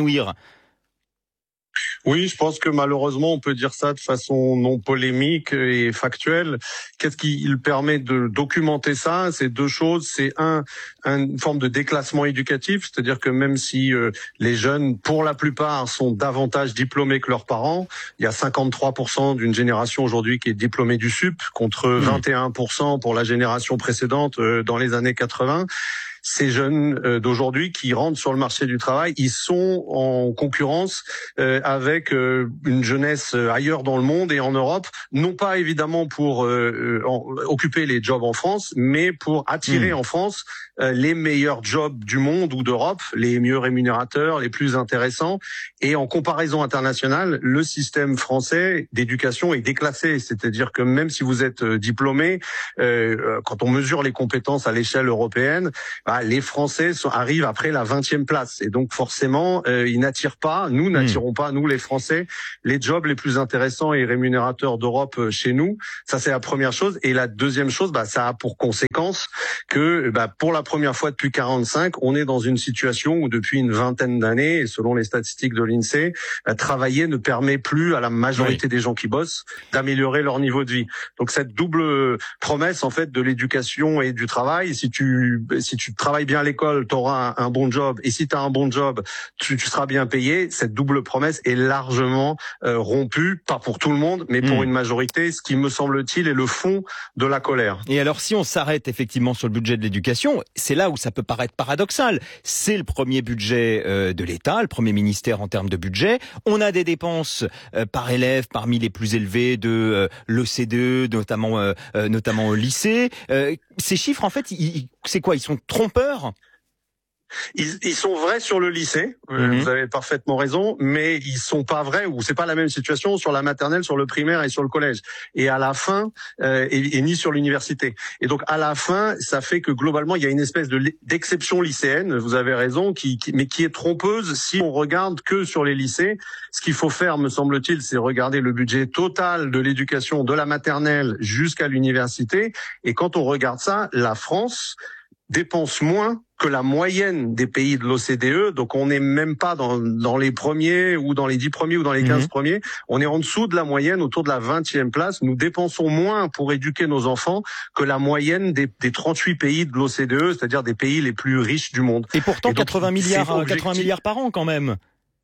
Oui, je pense que malheureusement, on peut dire ça de façon non polémique et factuelle. Qu'est-ce qui il permet de documenter ça? C'est deux choses. C'est un, une forme de déclassement éducatif, c'est-à-dire que même si euh, les jeunes, pour la plupart, sont davantage diplômés que leurs parents, il y a cinquante-trois pour cent d'une génération aujourd'hui qui est diplômée du S U P, contre mmh. vingt et un pour cent pour la génération précédente euh, dans les années quatre-vingts. Ces jeunes euh, d'aujourd'hui qui rentrent sur le marché du travail, ils sont en concurrence euh, avec euh, une jeunesse ailleurs dans le monde et en Europe, non pas évidemment pour euh, en, occuper les jobs en France, mais pour attirer mmh. en France euh, les meilleurs jobs du monde ou d'Europe, les mieux rémunérateurs, les plus intéressants. Et en comparaison internationale, le système français d'éducation est déclassé, c'est-à-dire que même si vous êtes diplômé, euh, quand on mesure les compétences à l'échelle européenne, bah, les Français sont, arrivent après la vingtième place. Et donc forcément, euh, ils n'attirent pas, nous n'attirons mmh. pas, nous les Français, les jobs les plus intéressants et rémunérateurs d'Europe chez nous. Ça, c'est la première chose. Et la deuxième chose, bah, ça a pour conséquence que bah, pour la première fois depuis quarante-cinq, on est dans une situation où depuis une vingtaine d'années, et selon les statistiques de l'INSEE, bah, travailler ne permet plus à la majorité oui. des gens qui bossent d'améliorer leur niveau de vie. Donc cette double promesse en fait de l'éducation et du travail, si tu si tu travailles bien à l'école, tu auras un, un bon job, et si tu as un bon job, tu, tu seras bien payé. Cette double promesse est largement euh, rompue, pas pour tout le monde, mais pour mmh. une majorité, ce qui me semble-t-il est le fond de la colère. Et alors si on s'arrête effectivement sur le budget de l'éducation, c'est là où ça peut paraître paradoxal. C'est le premier budget euh, de l'État, le premier ministère en termes de budget. On a des dépenses euh, par élève parmi les plus élevées de euh, l'O C D E, notamment euh, euh, notamment au lycée. Euh, ces chiffres, en fait, ils, c'est quoi? Ils sont trompeurs? Ils, ils sont vrais sur le lycée, mmh. vous avez parfaitement raison, mais ils sont pas vrais, ou c'est pas la même situation sur la maternelle, sur le primaire et sur le collège. Et à la fin, euh, et, et ni sur l'université. Et donc à la fin, ça fait que globalement, il y a une espèce de d'exception lycéenne, vous avez raison, qui, qui mais qui est trompeuse si on regarde que sur les lycées. Ce qu'il faut faire, me semble-t-il, c'est regarder le budget total de l'éducation de la maternelle jusqu'à l'université. Et quand on regarde ça, la France dépense moins que la moyenne des pays de l'O C D E, donc on n'est même pas dans, dans les premiers ou dans les dix premiers ou dans les quinze mmh. premiers, on est en dessous de la moyenne, autour de la vingtième place. Nous dépensons moins pour éduquer nos enfants que la moyenne des, des trente-huit pays de l'O C D E, c'est-à-dire des pays les plus riches du monde. Et pourtant, Et donc, quatre-vingts milliards, quatre-vingts milliards par an quand même.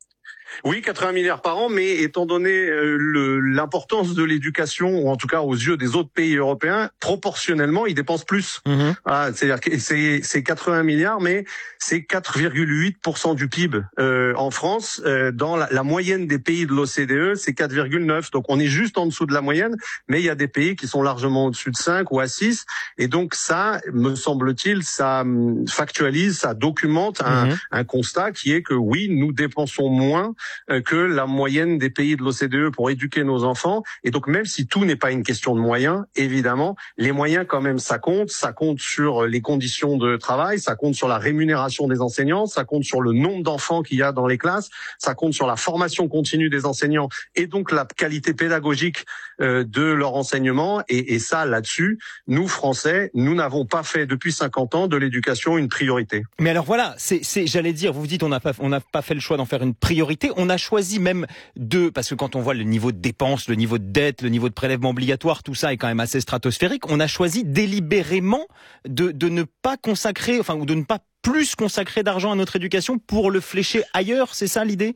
Oui, quatre-vingts milliards par an, mais étant donné euh, le, l'importance de l'éducation, ou en tout cas aux yeux des autres pays européens, proportionnellement, ils dépensent plus. Mmh. Ah, c'est-à-dire que c'est, c'est quatre-vingts milliards, mais c'est quatre virgule huit pour cent du P I B euh, en France. Euh, dans la, la moyenne des pays de l'O C D E, c'est quatre virgule neuf. Donc on est juste en dessous de la moyenne, mais il y a des pays qui sont largement au-dessus de cinq ou à six. Et donc ça, me semble-t-il, ça factualise, ça documente un, mmh. un constat qui est que oui, nous dépensons moins que la moyenne des pays de l'O C D E pour éduquer nos enfants. Et donc même si tout n'est pas une question de moyens, évidemment, les moyens quand même ça compte, ça compte sur les conditions de travail, ça compte sur la rémunération des enseignants, ça compte sur le nombre d'enfants qu'il y a dans les classes, ça compte sur la formation continue des enseignants et donc la qualité pédagogique euh, de leur enseignement. Et, et ça, là-dessus, nous Français, nous n'avons pas fait depuis cinquante ans de l'éducation une priorité. Mais alors voilà, c'est, c'est j'allais dire, vous vous dites on n'a pas, on n'a pas fait le choix d'en faire une priorité. On a choisi même de, parce que quand on voit le niveau de dépenses, le niveau de dette, le niveau de prélèvement obligatoire, tout ça est quand même assez stratosphérique. On a choisi délibérément de, de ne pas consacrer, enfin, ou de ne pas plus consacrer d'argent à notre éducation pour le flécher ailleurs. C'est ça l'idée?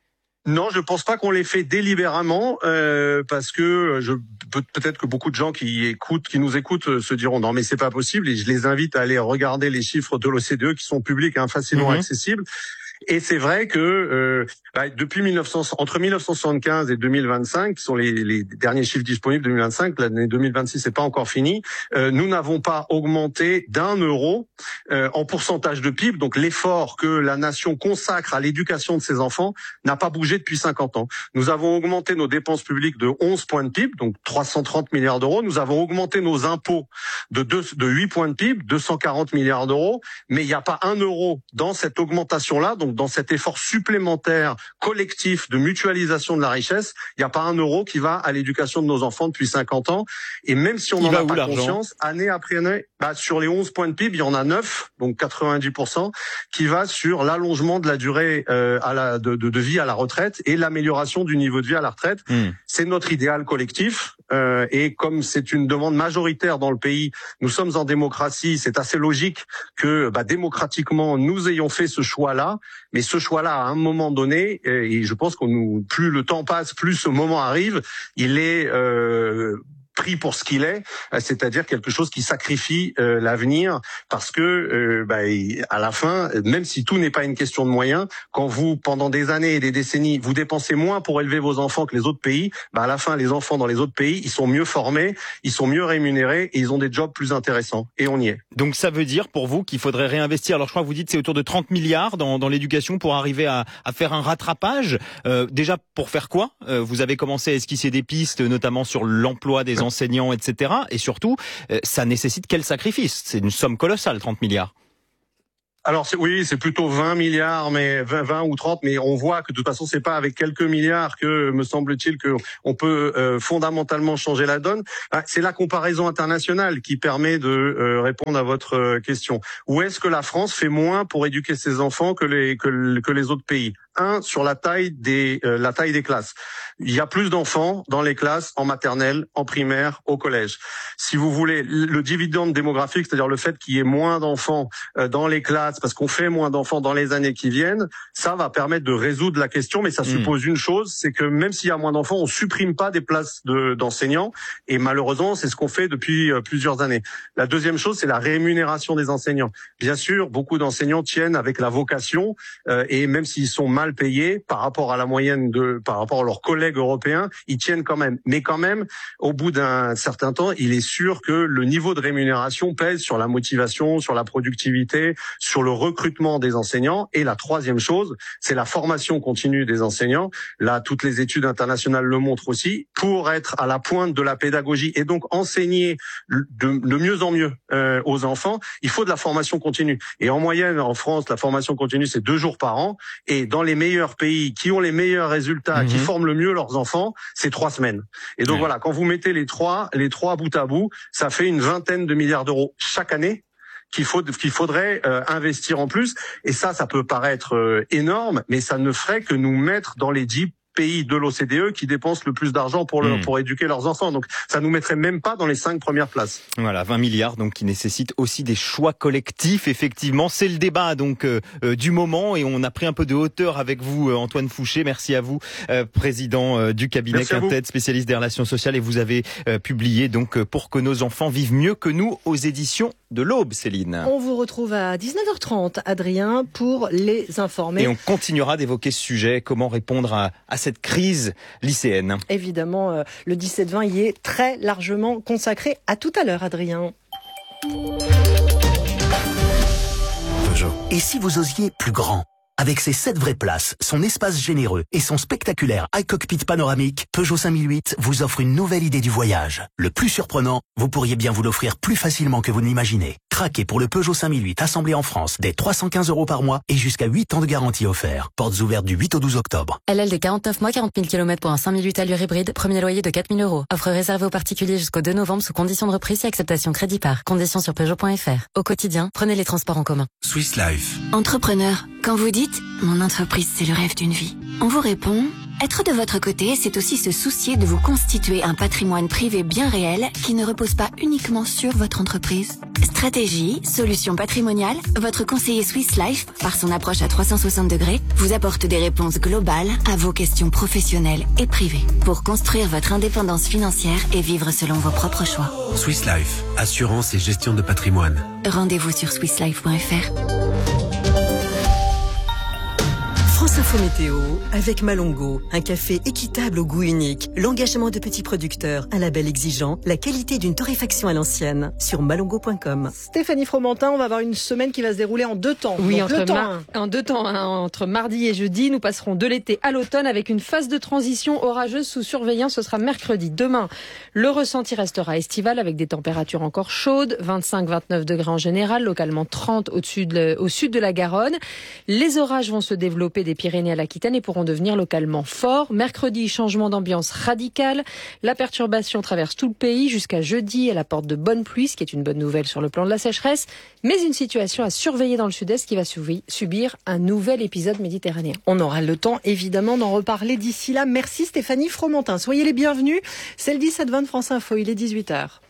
Non, je pense pas qu'on l'ait fait délibérément, euh, parce que je peut, peut-être que beaucoup de gens qui écoutent, qui nous écoutent, se diront non mais c'est pas possible. Et je les invite à aller regarder les chiffres de l'O C D E qui sont publics, hein, facilement mmh. accessibles. Et c'est vrai que euh, bah, depuis mille neuf cents, entre mille neuf cent soixante-quinze et deux mille vingt-cinq, qui sont les, les derniers chiffres disponibles, deux mille vingt-cinq, l'année deux mille vingt-six n'est pas encore finie, euh, nous n'avons pas augmenté d'un euro euh, en pourcentage de P I B. Donc l'effort que la nation consacre à l'éducation de ses enfants n'a pas bougé depuis cinquante ans. Nous avons augmenté nos dépenses publiques de onze points de P I B, donc trois cent trente milliards d'euros. Nous avons augmenté nos impôts de, deux, de huit points de P I B, deux cent quarante milliards d'euros. Mais il n'y a pas un euro dans cette augmentation-là, donc dans cet effort supplémentaire collectif de mutualisation de la richesse, il n'y a pas un euro qui va à l'éducation de nos enfants depuis cinquante ans. Et même si on n'en a pas conscience, année après année, bah, sur les onze points de P I B, il y en a neuf, donc quatre-vingt-dix pour cent, qui va sur l'allongement de la durée euh, à la, de, de, de vie à la retraite et l'amélioration du niveau de vie à la retraite. Mmh. C'est notre idéal collectif. Euh, et comme c'est une demande majoritaire dans le pays, nous sommes en démocratie, c'est assez logique que bah, démocratiquement nous ayons fait ce choix-là. Mais ce choix-là, à un moment donné, et je pense qu'on nous, plus le temps passe, plus ce moment arrive, il est euh, pris pour ce qu'il est, c'est-à-dire quelque chose qui sacrifie euh, l'avenir, parce que euh, bah, à la fin, même si tout n'est pas une question de moyens, quand vous, pendant des années et des décennies, vous dépensez moins pour élever vos enfants que les autres pays, bah, à la fin, les enfants dans les autres pays, ils sont mieux formés, ils sont mieux rémunérés et ils ont des jobs plus intéressants. Et on y est. Donc ça veut dire pour vous qu'il faudrait réinvestir. Alors je crois que vous dites c'est autour de trente milliards dans, dans l'éducation pour arriver à, à faire un rattrapage. Euh, déjà pour faire quoi ? euh, Vous avez commencé à esquisser des pistes, notamment sur l'emploi des enseignants, et cetera. Et surtout, euh, ça nécessite quel sacrifice ? C'est une somme colossale, trente milliards. Alors c'est, oui, c'est plutôt vingt milliards, mais vingt, vingt ou trente, mais on voit que de toute façon c'est pas avec quelques milliards que, me semble-t-il, que on peut euh, fondamentalement changer la donne. Ah, c'est la comparaison internationale qui permet de euh, répondre à votre euh, question. Où est-ce que la France fait moins pour éduquer ses enfants que les que, que les autres pays ? Un, sur la taille des euh, la taille des classes. Il y a plus d'enfants dans les classes en maternelle, en primaire, au collège. Si vous voulez, le dividende démographique, c'est-à-dire le fait qu'il y ait moins d'enfants euh, dans les classes, parce qu'on fait moins d'enfants dans les années qui viennent, ça va permettre de résoudre la question, mais ça mmh. suppose une chose, c'est que même s'il y a moins d'enfants, on supprime pas des places de, d'enseignants, et malheureusement, c'est ce qu'on fait depuis euh, plusieurs années. La deuxième chose, c'est la rémunération des enseignants. Bien sûr, beaucoup d'enseignants tiennent avec la vocation, euh, et même s'ils sont mal payés par rapport à la moyenne de, par rapport à leurs collègues européens, ils tiennent quand même. Mais quand même, au bout d'un certain temps, il est sûr que le niveau de rémunération pèse sur la motivation, sur la productivité, sur le recrutement des enseignants. Et la troisième chose, c'est la formation continue des enseignants. Là, toutes les études internationales le montrent aussi. Pour être à la pointe de la pédagogie et donc enseigner de, de mieux en mieux euh, aux enfants, il faut de la formation continue. Et en moyenne, en France, la formation continue, c'est deux jours par an. Et dans les meilleurs pays qui ont les meilleurs résultats, mmh. qui forment le mieux leurs enfants, c'est trois semaines. Et donc ouais. voilà, quand vous mettez les trois, les trois bout à bout, ça fait une vingtaine de milliards d'euros chaque année qu'il faut qu'il faudrait euh, investir en plus. Et ça, ça peut paraître euh, énorme, mais ça ne ferait que nous mettre dans les dix pays de l'O C D E qui dépensent le plus d'argent pour le, mmh. pour éduquer leurs enfants. Donc ça nous mettrait même pas dans les cinq premières places. Voilà, vingt milliards donc qui nécessitent aussi des choix collectifs. Effectivement, c'est le débat donc euh, euh, du moment et on a pris un peu de hauteur avec vous, euh, Antoine Fouché. Merci à vous, euh, président euh, du cabinet Quintet, spécialiste des relations sociales. Et vous avez euh, publié donc euh, Pour que nos enfants vivent mieux que nous aux éditions de l'Aube, Céline. On vous retrouve à dix-neuf heures trente, Adrien, pour les informer. Et on continuera d'évoquer ce sujet, comment répondre à, à cette crise lycéenne. Évidemment, euh, le dix-sept vingt y est très largement consacré. À tout à l'heure, Adrien. Peugeot. Et si vous osiez plus grand ? Avec ses sept vraies places, son espace généreux et son spectaculaire iCockpit panoramique, Peugeot cinq mille huit vous offre une nouvelle idée du voyage. Le plus surprenant, vous pourriez bien vous l'offrir plus facilement que vous ne l'imaginez. Craquez pour le Peugeot cinq mille huit assemblé en France dès trois cent quinze euros par mois et jusqu'à huit ans de garantie offert. Portes ouvertes du huit au douze octobre. L L D quarante-neuf mois, quarante mille kilomètres pour un cinq mille huit allure hybride, premier loyer de quatre mille euros. Offre réservée aux particuliers jusqu'au deux novembre sous conditions de reprise et acceptation crédit par. Conditions sur Peugeot point F R. Au quotidien, prenez les transports en commun. Swiss Life. Entrepreneur, quand vous dites « Mon entreprise, c'est le rêve d'une vie », on vous répond « Être de votre côté, c'est aussi se soucier de vous constituer un patrimoine privé bien réel qui ne repose pas uniquement sur votre entreprise. » Stratégie, solutions patrimoniales, votre conseiller Swiss Life, par son approche à trois cent soixante degrés, vous apporte des réponses globales à vos questions professionnelles et privées pour construire votre indépendance financière et vivre selon vos propres choix. Swiss Life, assurance et gestion de patrimoine. Rendez-vous sur swiss life point F R. France Info Météo avec Malongo, un café équitable au goût unique, l'engagement de petits producteurs, un label exigeant, la qualité d'une torréfaction à l'ancienne sur malongo point com. Stéphanie Fromentin, on va avoir une semaine qui va se dérouler en deux temps. Oui, Donc, entre, temps, mar- en deux temps, hein, entre mardi et jeudi, nous passerons de l'été à l'automne avec une phase de transition orageuse sous surveillance. Ce sera mercredi. Demain, le ressenti restera estival avec des températures encore chaudes, vingt-cinq à vingt-neuf degrés en général, localement trente au-dessus de, au sud de la Garonne. Les orages vont se développer des Pyrénées à l'Aquitaine et pourront devenir localement forts. Mercredi, changement d'ambiance radical. La perturbation traverse tout le pays jusqu'à jeudi. Elle apporte de bonnes pluies, ce qui est une bonne nouvelle sur le plan de la sécheresse, mais une situation à surveiller dans le sud-est qui va subir un nouvel épisode méditerranéen. On aura le temps évidemment d'en reparler d'ici là. Merci Stéphanie Fromentin. Soyez les bienvenus. C'est le dix-sept vingt de France Info. Il est dix-huit heures.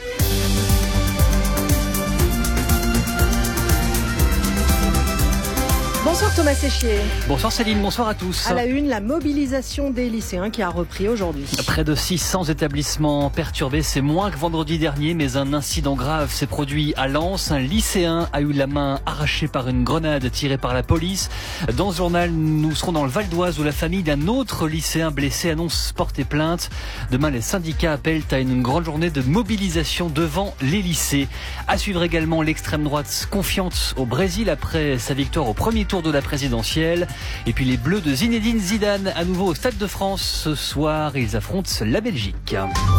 Bonsoir Thomas Séchier. Bonsoir Céline, bonsoir à tous. À la une, la mobilisation des lycéens qui a repris aujourd'hui. Près de six cents établissements perturbés, c'est moins que vendredi dernier, mais un incident grave s'est produit à Lens. Un lycéen a eu la main arrachée par une grenade tirée par la police. Dans ce journal, nous serons dans le Val d'Oise où la famille d'un autre lycéen blessé annonce porter plainte. Demain, les syndicats appellent à une grande journée de mobilisation devant les lycées. À suivre également l'extrême droite confiante au Brésil après sa victoire au premier tour de la présidentielle. Et puis les Bleus de Zinedine Zidane à nouveau au Stade de France. Ce soir, ils affrontent la Belgique.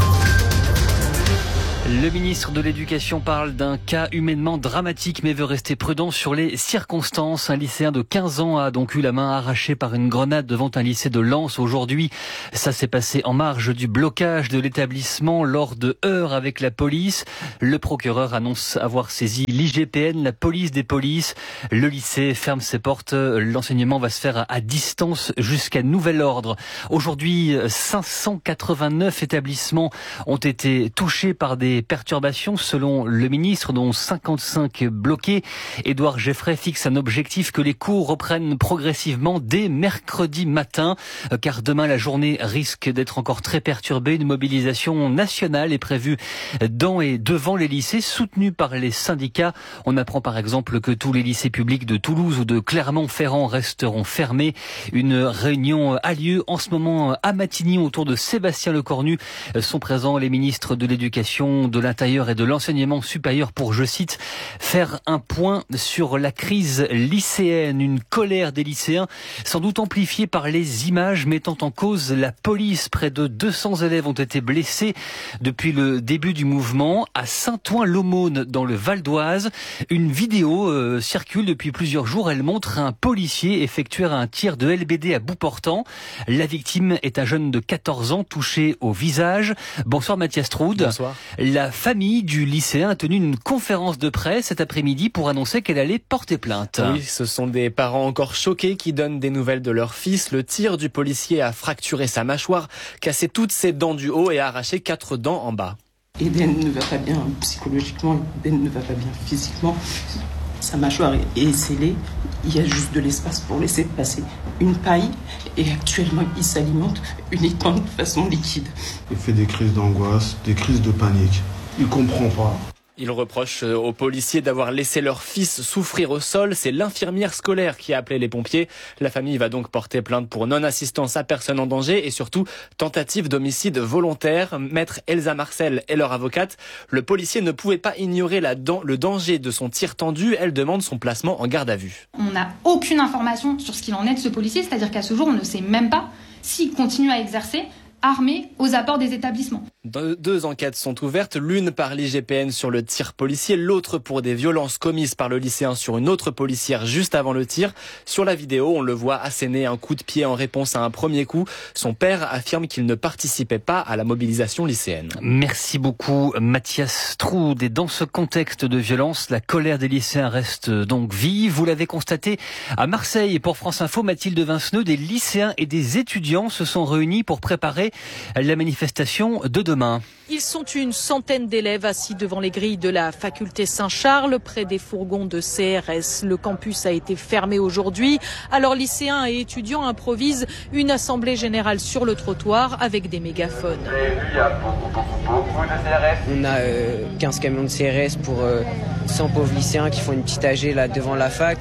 Le ministre de l'Éducation parle d'un cas humainement dramatique mais veut rester prudent sur les circonstances. Un lycéen de quinze ans a donc eu la main arrachée par une grenade devant un lycée de Lens aujourd'hui. Ça s'est passé en marge du blocage de l'établissement lors de heurts avec la police. Le procureur annonce avoir saisi l'I G P N, la police des polices. Le lycée ferme ses portes. L'enseignement va se faire à distance jusqu'à nouvel ordre. Aujourd'hui, cinq cent quatre-vingt-neuf établissements ont été touchés par des perturbations selon le ministre, dont cinquante-cinq bloqués. Édouard Geffray fixe un objectif que les cours reprennent progressivement dès mercredi matin, car demain la journée risque d'être encore très perturbée. Une mobilisation nationale est prévue dans et devant les lycées, soutenue par les syndicats. On apprend par exemple que tous les lycées publics de Toulouse ou de Clermont-Ferrand resteront fermés. Une réunion a lieu en ce moment à Matignon autour de Sébastien Lecornu. Sont présents les ministres de l'Éducation, de l'Intérieur et de l'Enseignement supérieur pour, je cite, faire un point sur la crise lycéenne. Une colère des lycéens sans doute amplifiée par les images mettant en cause la police. Près de deux cents élèves ont été blessés depuis le début du mouvement. À Saint-Ouen-l'Aumône, dans le Val d'Oise, une vidéo euh, circule depuis plusieurs jours. Elle montre un policier effectuer un tir de L B D à bout portant. La victime est un jeune de quatorze ans touché au visage. Bonsoir Mathias Troude. Bonsoir. La famille du lycéen a tenu une conférence de presse cet après-midi pour annoncer qu'elle allait porter plainte. Oui, ce sont des parents encore choqués qui donnent des nouvelles de leur fils. Le tir du policier a fracturé sa mâchoire, cassé toutes ses dents du haut et arraché quatre dents en bas. Eden ne va pas bien psychologiquement, Eden ne va pas bien physiquement. Sa mâchoire est scellée, il y a juste de l'espace pour laisser passer une paille et actuellement il s'alimente uniquement de façon liquide. Il fait des crises d'angoisse, des crises de panique. Il comprend pas. Il reproche aux policiers d'avoir laissé leur fils souffrir au sol. C'est l'infirmière scolaire qui a appelé les pompiers. La famille va donc porter plainte pour non-assistance à personne en danger et surtout tentative d'homicide volontaire. Maître Elsa Marcel est leur avocate. Le policier ne pouvait pas ignorer la dan- le danger de son tir tendu. Elle demande son placement en garde à vue. On n'a aucune information sur ce qu'il en est de ce policier, c'est-à-dire qu'à ce jour, on ne sait même pas s'il continue à exercer armés aux abords des établissements. Deux, deux enquêtes sont ouvertes, l'une par l'I G P N sur le tir policier, l'autre pour des violences commises par le lycéen sur une autre policière juste avant le tir. Sur la vidéo, on le voit asséner un coup de pied en réponse à un premier coup. Son père affirme qu'il ne participait pas à la mobilisation lycéenne. Merci beaucoup Mathias Troude. Et dans ce contexte de violence, la colère des lycéens reste donc vive. Vous l'avez constaté à Marseille. Pour France Info, Mathilde Vinceneux, des lycéens et des étudiants se sont réunis pour préparer la manifestation de demain. Ils sont une centaine d'élèves assis devant les grilles de la faculté Saint-Charles, près des fourgons de C R S. Le campus a été fermé aujourd'hui. Alors lycéens et étudiants improvisent une assemblée générale sur le trottoir avec des mégaphones. Vous avez vu, il y a beaucoup, beaucoup, beaucoup de C R S. On a euh, quinze camions de C R S pour euh, cent pauvres lycéens qui font une petite A G là devant la fac. Vous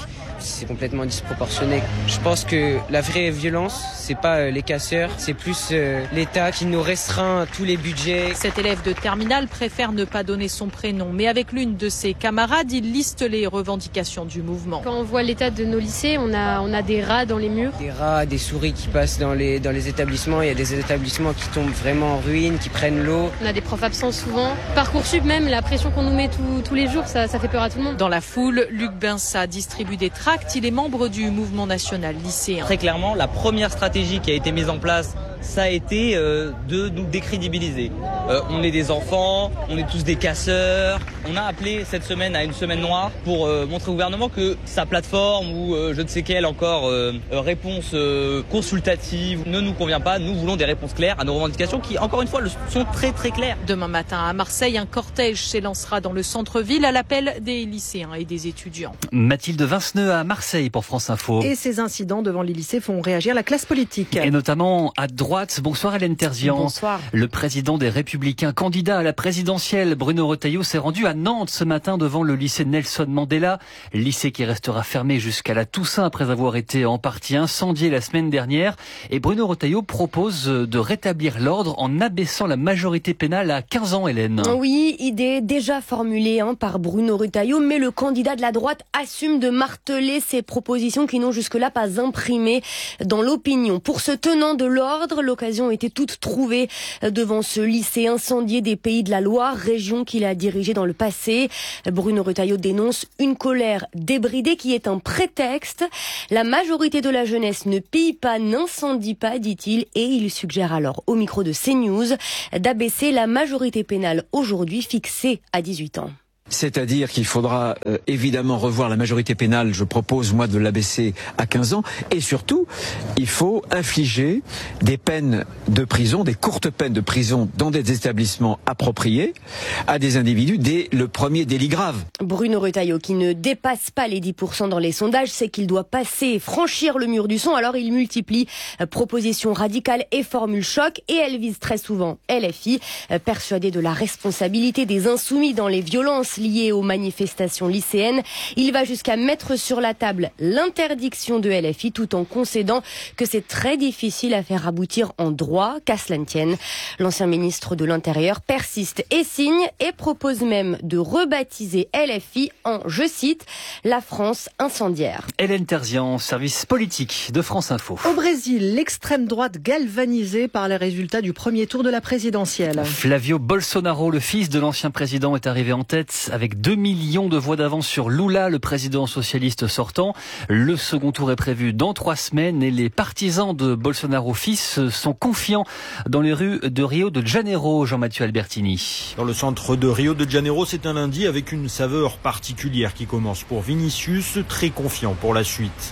c'est complètement disproportionné. Je pense que la vraie violence, c'est pas les casseurs, c'est plus l'État qui nous restreint tous les budgets. Cet élève de terminale préfère ne pas donner son prénom, mais avec l'une de ses camarades, il liste les revendications du mouvement. Quand on voit l'état de nos lycées, on a, on a des rats dans les murs. Des rats, des souris qui passent dans les, dans les établissements. Il y a des établissements qui tombent vraiment en ruine, qui prennent l'eau. On a des profs absents souvent. Parcoursup même, la pression qu'on nous met tout, tous les jours, ça, ça fait peur à tout le monde. Dans la foule, Luc Bensa distribue des tracts. Il est membre du mouvement national lycéen. Très clairement, la première stratégie qui a été mise en place, ça a été euh, de nous décrédibiliser. Euh, on est des enfants, on est tous des casseurs. On a appelé cette semaine à une semaine noire pour euh, montrer au gouvernement que sa plateforme ou euh, je ne sais quelle encore euh, réponse euh, consultative ne nous convient pas. Nous voulons des réponses claires à nos revendications qui, encore une fois, le sont très très claires. Demain matin à Marseille, un cortège s'élancera dans le centre-ville à l'appel des lycéens et des étudiants. Mathilde Vinceneux à Marseille pour France Info. Et ces incidents devant les lycées font réagir la classe politique. Et notamment à droite. Bonsoir Hélène Terzian. Bonsoir. Le président des Républicains, candidat à la présidentielle, Bruno Retailleau, s'est rendu à Nantes ce matin devant le lycée Nelson Mandela. Lycée qui restera fermé jusqu'à la Toussaint après avoir été en partie incendié la semaine dernière. Et Bruno Retailleau propose de rétablir l'ordre en abaissant la majorité pénale à quinze ans, Hélène. Oui, idée déjà formulée hein, par Bruno Retailleau, mais le candidat de la droite assume de marteler ces propositions qui n'ont jusque-là pas imprimé dans l'opinion. Pour ce tenant de l'ordre, l'occasion était toute trouvée devant ce lycée incendié des Pays de la Loire, région qu'il a dirigée dans le passé. Bruno Retailleau dénonce une colère débridée qui est un prétexte. La majorité de la jeunesse ne pille pas, n'incendie pas, dit-il, et il suggère alors au micro de CNews d'abaisser la majorité pénale aujourd'hui fixée à dix-huit ans. C'est-à-dire qu'il faudra euh, évidemment revoir la majorité pénale, je propose moi de l'abaisser à quinze ans, et surtout, il faut infliger des peines de prison, des courtes peines de prison dans des établissements appropriés à des individus dès le premier délit grave. Bruno Retailleau, qui ne dépasse pas les dix pour cent dans les sondages, sait qu'il doit passer et franchir le mur du son, alors il multiplie euh, propositions radicales et formules choc, et elle vise très souvent L F I, euh, persuadé de la responsabilité des insoumis dans les violences liées aux manifestations lycéennes. Il va jusqu'à mettre sur la table l'interdiction de L F I tout en concédant que c'est très difficile à faire aboutir en droit, qu'à cela ne tienne. L'ancien ministre de l'Intérieur persiste et signe et propose même de rebaptiser L F I en, je cite, la France incendiaire. Hélène Terzian, service politique de France Info. Au Brésil, l'extrême droite galvanisée par les résultats du premier tour de la présidentielle. Flavio Bolsonaro, le fils de l'ancien président, est arrivé en tête avec deux millions de voix d'avance sur Lula, le président socialiste sortant. Le second tour est prévu dans trois semaines et les partisans de Bolsonaro fils sont confiants dans les rues de Rio de Janeiro, Jean-Mathieu Albertini. Dans le centre de Rio de Janeiro, c'est un lundi avec une saveur particulière qui commence pour Vinicius, très confiant pour la suite.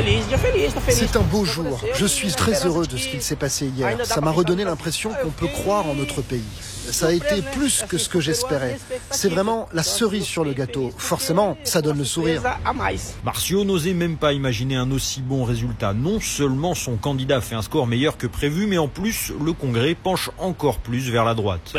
C'est un beau jour. Je suis très heureux de ce qu'il s'est passé hier. Ça m'a redonné l'impression qu'on peut croire en notre pays. Ça a été plus que ce que j'espérais. C'est vraiment la cerise sur le gâteau. Forcément, ça donne le sourire. Marcio n'osait même pas imaginer un aussi bon résultat. Non seulement son candidat fait un score meilleur que prévu, mais en plus, le Congrès penche encore plus vers la droite.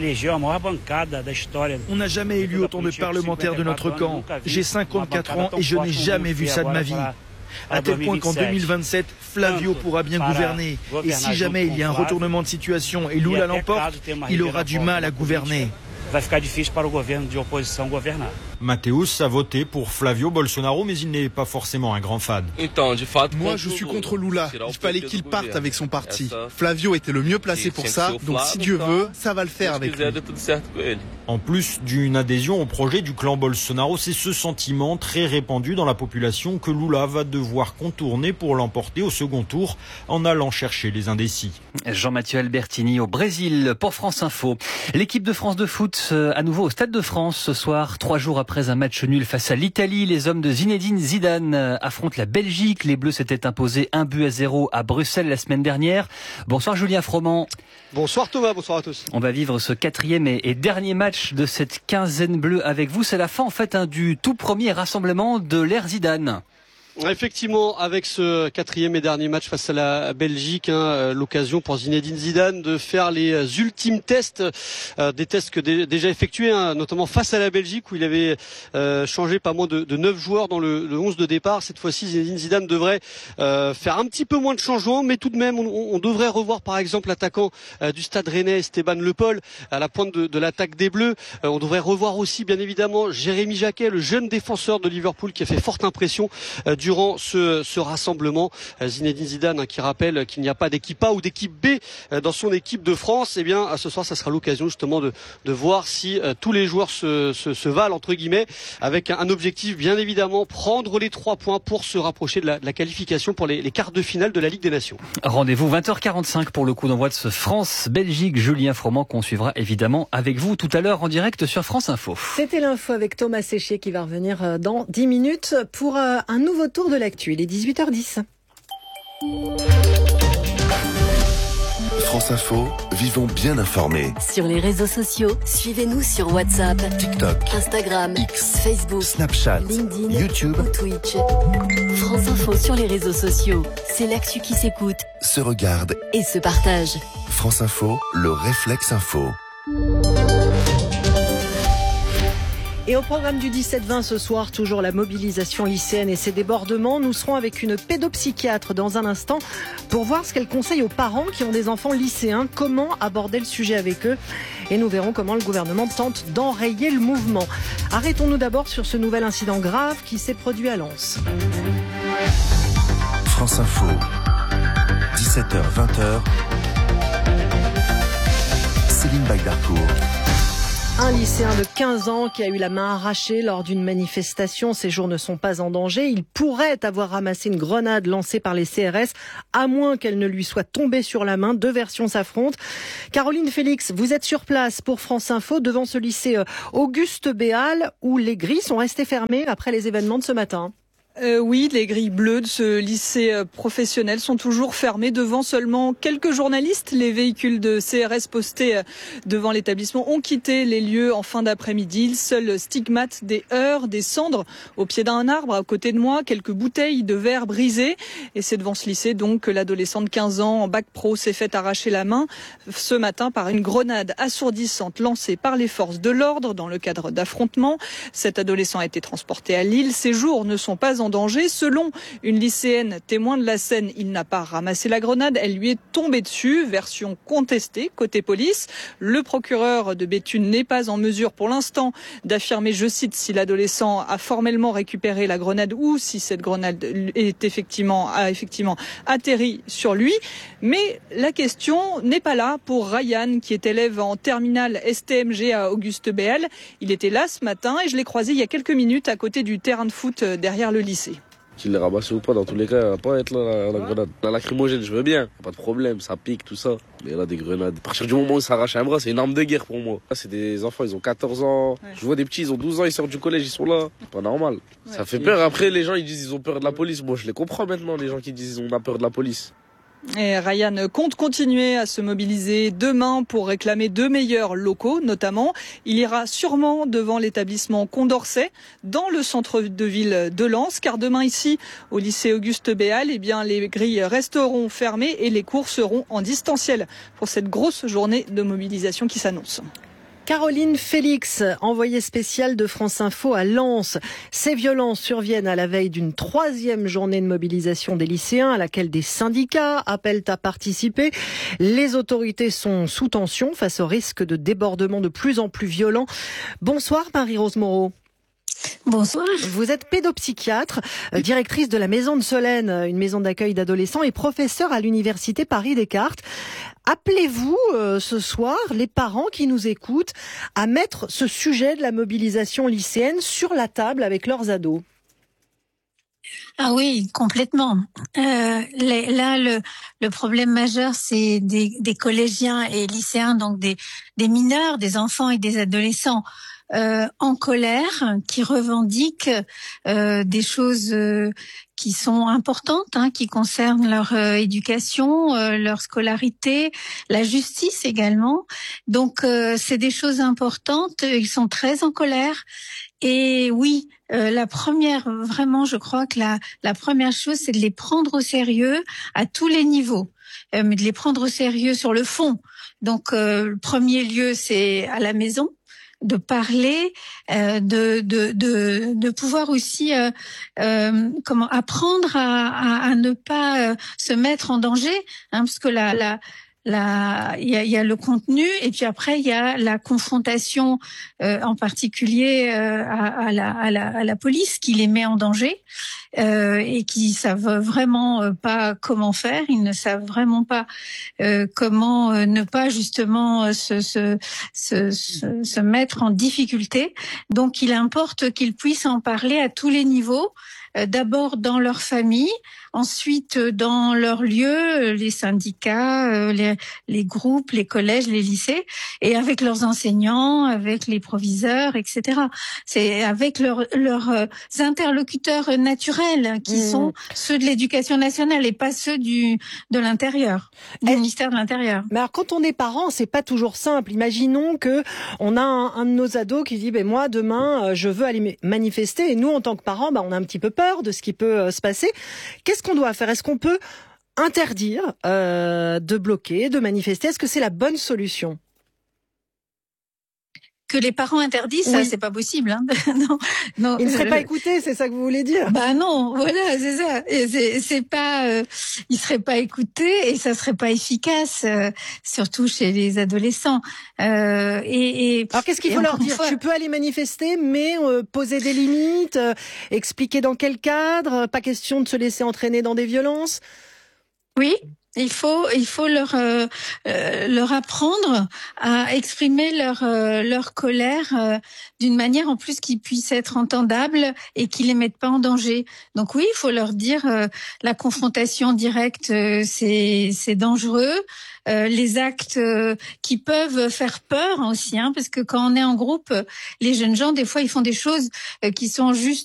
On n'a jamais élu autant de parlementaires de notre camp. J'ai cinquante-quatre ans et je n'ai jamais vu ça de ma vie. À tel point qu'en deux mille vingt-sept, Flavio pourra bien gouverner. Et si jamais il y a un retournement de situation et Lula l'emporte, il aura du mal à gouverner. Mateus a voté pour Flavio Bolsonaro, mais il n'est pas forcément un grand fan. Moi, je suis contre Lula. Il fallait qu'il parte avec son parti. Flavio était le mieux placé pour ça, donc si Dieu veut, ça va le faire avec lui. En plus d'une adhésion au projet du clan Bolsonaro, c'est ce sentiment très répandu dans la population que Lula va devoir contourner pour l'emporter au second tour en allant chercher les indécis. Jean-Mathieu Albertini au Brésil pour France Info. L'équipe de France de foot à nouveau au Stade de France ce soir, trois jours après un match nul face à l'Italie. Les hommes de Zinedine Zidane affrontent la Belgique. Les Bleus s'étaient imposés un but à zéro à Bruxelles la semaine dernière. Bonsoir Julien Froment. Bonsoir Thomas, bonsoir à tous. On va vivre ce quatrième et dernier match de cette quinzaine bleue avec vous. C'est la fin en fait hein, du tout premier rassemblement de l'ère Zidane. Effectivement, avec ce quatrième et dernier match face à la Belgique, hein, l'occasion pour Zinedine Zidane de faire les ultimes tests, euh, des tests que dé- déjà effectués, hein, notamment face à la Belgique où il avait euh, changé pas moins de, de neuf joueurs dans le, le onze de départ. Cette fois-ci, Zinedine Zidane devrait euh, faire un petit peu moins de changements, mais tout de même, on, on devrait revoir par exemple l'attaquant euh, du Stade Rennais, Esteban Le Paul, à la pointe de, de l'attaque des Bleus. Euh, on devrait revoir aussi, bien évidemment, Jérémy Jacquet, le jeune défenseur de Liverpool qui a fait forte impression euh, du durant ce, ce rassemblement. Zinedine Zidane, hein, qui rappelle qu'il n'y a pas d'équipe A ou d'équipe B euh, dans son équipe de France. Eh bien, ce soir, ça sera l'occasion justement de, de voir si euh, tous les joueurs se, se, se valent, entre guillemets, avec un, un objectif, bien évidemment, prendre les trois points pour se rapprocher de la, de la qualification pour les, les quarts de finale de la Ligue des Nations. Rendez-vous vingt heures quarante-cinq pour le coup d'envoi de ce France-Belgique. Julien Froment qu'on suivra évidemment avec vous tout à l'heure en direct sur France Info. C'était l'info avec Thomas Séchier qui va revenir dans dix minutes pour un nouveau tour de l'actu. Il est dix-huit heures dix. France Info, vivons bien informés. Sur les réseaux sociaux, suivez-nous sur WhatsApp, TikTok, Instagram, X, Facebook, Snapchat, LinkedIn, YouTube ou Twitch. France Info sur les réseaux sociaux, c'est l'actu qui s'écoute, se regarde et se partage. France Info, le réflexe info. Et au programme du dix-sept vingt ce soir, toujours la mobilisation lycéenne et ses débordements. Nous serons avec une pédopsychiatre dans un instant pour voir ce qu'elle conseille aux parents qui ont des enfants lycéens, comment aborder le sujet avec eux. Et nous verrons comment le gouvernement tente d'enrayer le mouvement. Arrêtons-nous d'abord sur ce nouvel incident grave qui s'est produit à Lens. France Info, dix-sept heures vingt. Céline Bagdarcourt. Un lycéen de quinze ans qui a eu la main arrachée lors d'une manifestation. Ses jours ne sont pas en danger. Il pourrait avoir ramassé une grenade lancée par les C R S, à moins qu'elle ne lui soit tombée sur la main. Deux versions s'affrontent. Caroline Félix, vous êtes sur place pour France Info devant ce lycée Auguste Béal où les grilles sont restées fermées après les événements de ce matin. Euh, oui, les grilles bleues de ce lycée euh, professionnel sont toujours fermées devant seulement quelques journalistes. Les véhicules de C R S postés euh, devant l'établissement ont quitté les lieux en fin d'après-midi. Seul stigmate des heurts, des cendres au pied d'un arbre à côté de moi, quelques bouteilles de verre brisées. Et c'est devant ce lycée donc que l'adolescent de quinze ans en bac pro s'est fait arracher la main ce matin par une grenade assourdissante lancée par les forces de l'ordre dans le cadre d'affrontements. Cet adolescent a été transporté à Lille. Ses jours ne sont pas en danger. Selon une lycéenne témoin de la scène, il n'a pas ramassé la grenade, elle lui est tombée dessus. Version contestée côté police. Le procureur de Béthune n'est pas en mesure pour l'instant d'affirmer, je cite, si l'adolescent a formellement récupéré la grenade ou si cette grenade est effectivement, a effectivement atterri sur lui. Mais la question n'est pas là pour Ryan, qui est élève en terminale S T M G à Auguste Béal. Il était là ce matin et je l'ai croisé il y a quelques minutes à côté du terrain de foot derrière le lycée. Qu'il l'ait ramassé ou pas, dans tous les cas, elle va pas être là, la, la grenade. La lacrymogène, je veux bien, pas de problème, ça pique, tout ça. Mais là, des grenades, à partir du moment où ça arrache un bras, c'est une arme de guerre pour moi. Là, c'est des enfants, ils ont quatorze ans. Ouais. Je vois des petits, ils ont douze ans, ils sortent du collège, ils sont là. C'est pas normal. Ouais, ça fait peur. Après, les gens, ils disent ils ont peur de la police. Moi, je les comprends maintenant, les gens qui disent ils ont peur de la police. Et Ryan compte continuer à se mobiliser demain pour réclamer de meilleurs locaux, notamment. Il ira sûrement devant l'établissement Condorcet, dans le centre de ville de Lens, car demain ici, au lycée Auguste Béal, eh bien, les grilles resteront fermées et les cours seront en distanciel pour cette grosse journée de mobilisation qui s'annonce. Caroline Félix, envoyée spéciale de France Info à Lens. Ces violences surviennent à la veille d'une troisième journée de mobilisation des lycéens à laquelle des syndicats appellent à participer. Les autorités sont sous tension face au risque de débordements de plus en plus violents. Bonsoir Marie-Rose Moreau. Bonsoir. Vous êtes pédopsychiatre, directrice de la Maison de Solène, une maison d'accueil d'adolescents et professeure à l'université Paris-Descartes. Appelez-vous euh, ce soir les parents qui nous écoutent à mettre ce sujet de la mobilisation lycéenne sur la table avec leurs ados. Ah oui, complètement. Euh, les, là, le, le problème majeur, c'est des, des collégiens et lycéens, donc des, des mineurs, des enfants et des adolescents euh, en colère, qui revendiquent euh, des choses euh, qui sont importantes, hein, qui concernent leur euh, éducation, euh, leur scolarité, la justice également. Donc euh, c'est des choses importantes. Ils sont très en colère. Et oui, euh, la première, vraiment, je crois que la, la première chose, c'est de les prendre au sérieux à tous les niveaux, euh, mais de les prendre au sérieux sur le fond. Donc, euh, le premier lieu, c'est à la maison, de parler, euh, de, de, de, de pouvoir aussi, euh, euh, comment apprendre à, à, à ne pas euh, se mettre en danger, hein, parce que la, la La, il y a, il y a le contenu et puis après il y a la confrontation, euh, en particulier euh, à, à, la, à, la, à la police qui les met en danger euh, et qui savent vraiment euh, pas comment faire. Ils ne savent vraiment pas euh, comment euh, ne pas justement euh, se, se, se, se, se mettre en difficulté. Donc il importe qu'ils puissent en parler à tous les niveaux. Euh, d'abord dans leur famille, ensuite dans leur lieu, les syndicats, les, les groupes, les collèges, les lycées, et avec leurs enseignants, avec les proviseurs, et cetera. C'est avec leurs leurs interlocuteurs naturels qui mmh. sont ceux de l'éducation nationale et pas ceux du de l'intérieur, du et, ministère de l'Intérieur. Mais alors quand on est parent, c'est pas toujours simple. Imaginons que on a un, un de nos ados qui dit ben moi demain je veux aller manifester et nous en tant que parents, ben on a un petit peu peur de ce qui peut euh, se passer. Qu'est-ce qu'on doit faire? Est-ce qu'on peut interdire euh, de bloquer, de manifester? Est-ce que c'est la bonne solution? Que les parents interdisent, oui. Ça, c'est pas possible. Hein. non, non. Ils ne seraient pas écoutés, c'est ça que vous voulez dire? Bah non, voilà, c'est ça. Et c'est, c'est pas, euh, ils seraient pas écoutés et ça serait pas efficace, euh, surtout chez les adolescents. Euh, et, et alors qu'est-ce qu'il faut leur dire? Fois... Tu peux aller manifester, mais euh, poser des limites, euh, expliquer dans quel cadre, pas question de se laisser entraîner dans des violences. Oui. Il faut, il faut leur euh, euh, leur apprendre à exprimer leur euh, leur colère euh, d'une manière en plus qui puisse être entendable et qui les mette pas en danger. Donc oui, il faut leur dire euh, la confrontation directe, euh, c'est c'est dangereux. Euh, les actes euh, qui peuvent faire peur aussi, hein, parce que quand on est en groupe, les jeunes gens des fois ils font des choses euh, qui sont juste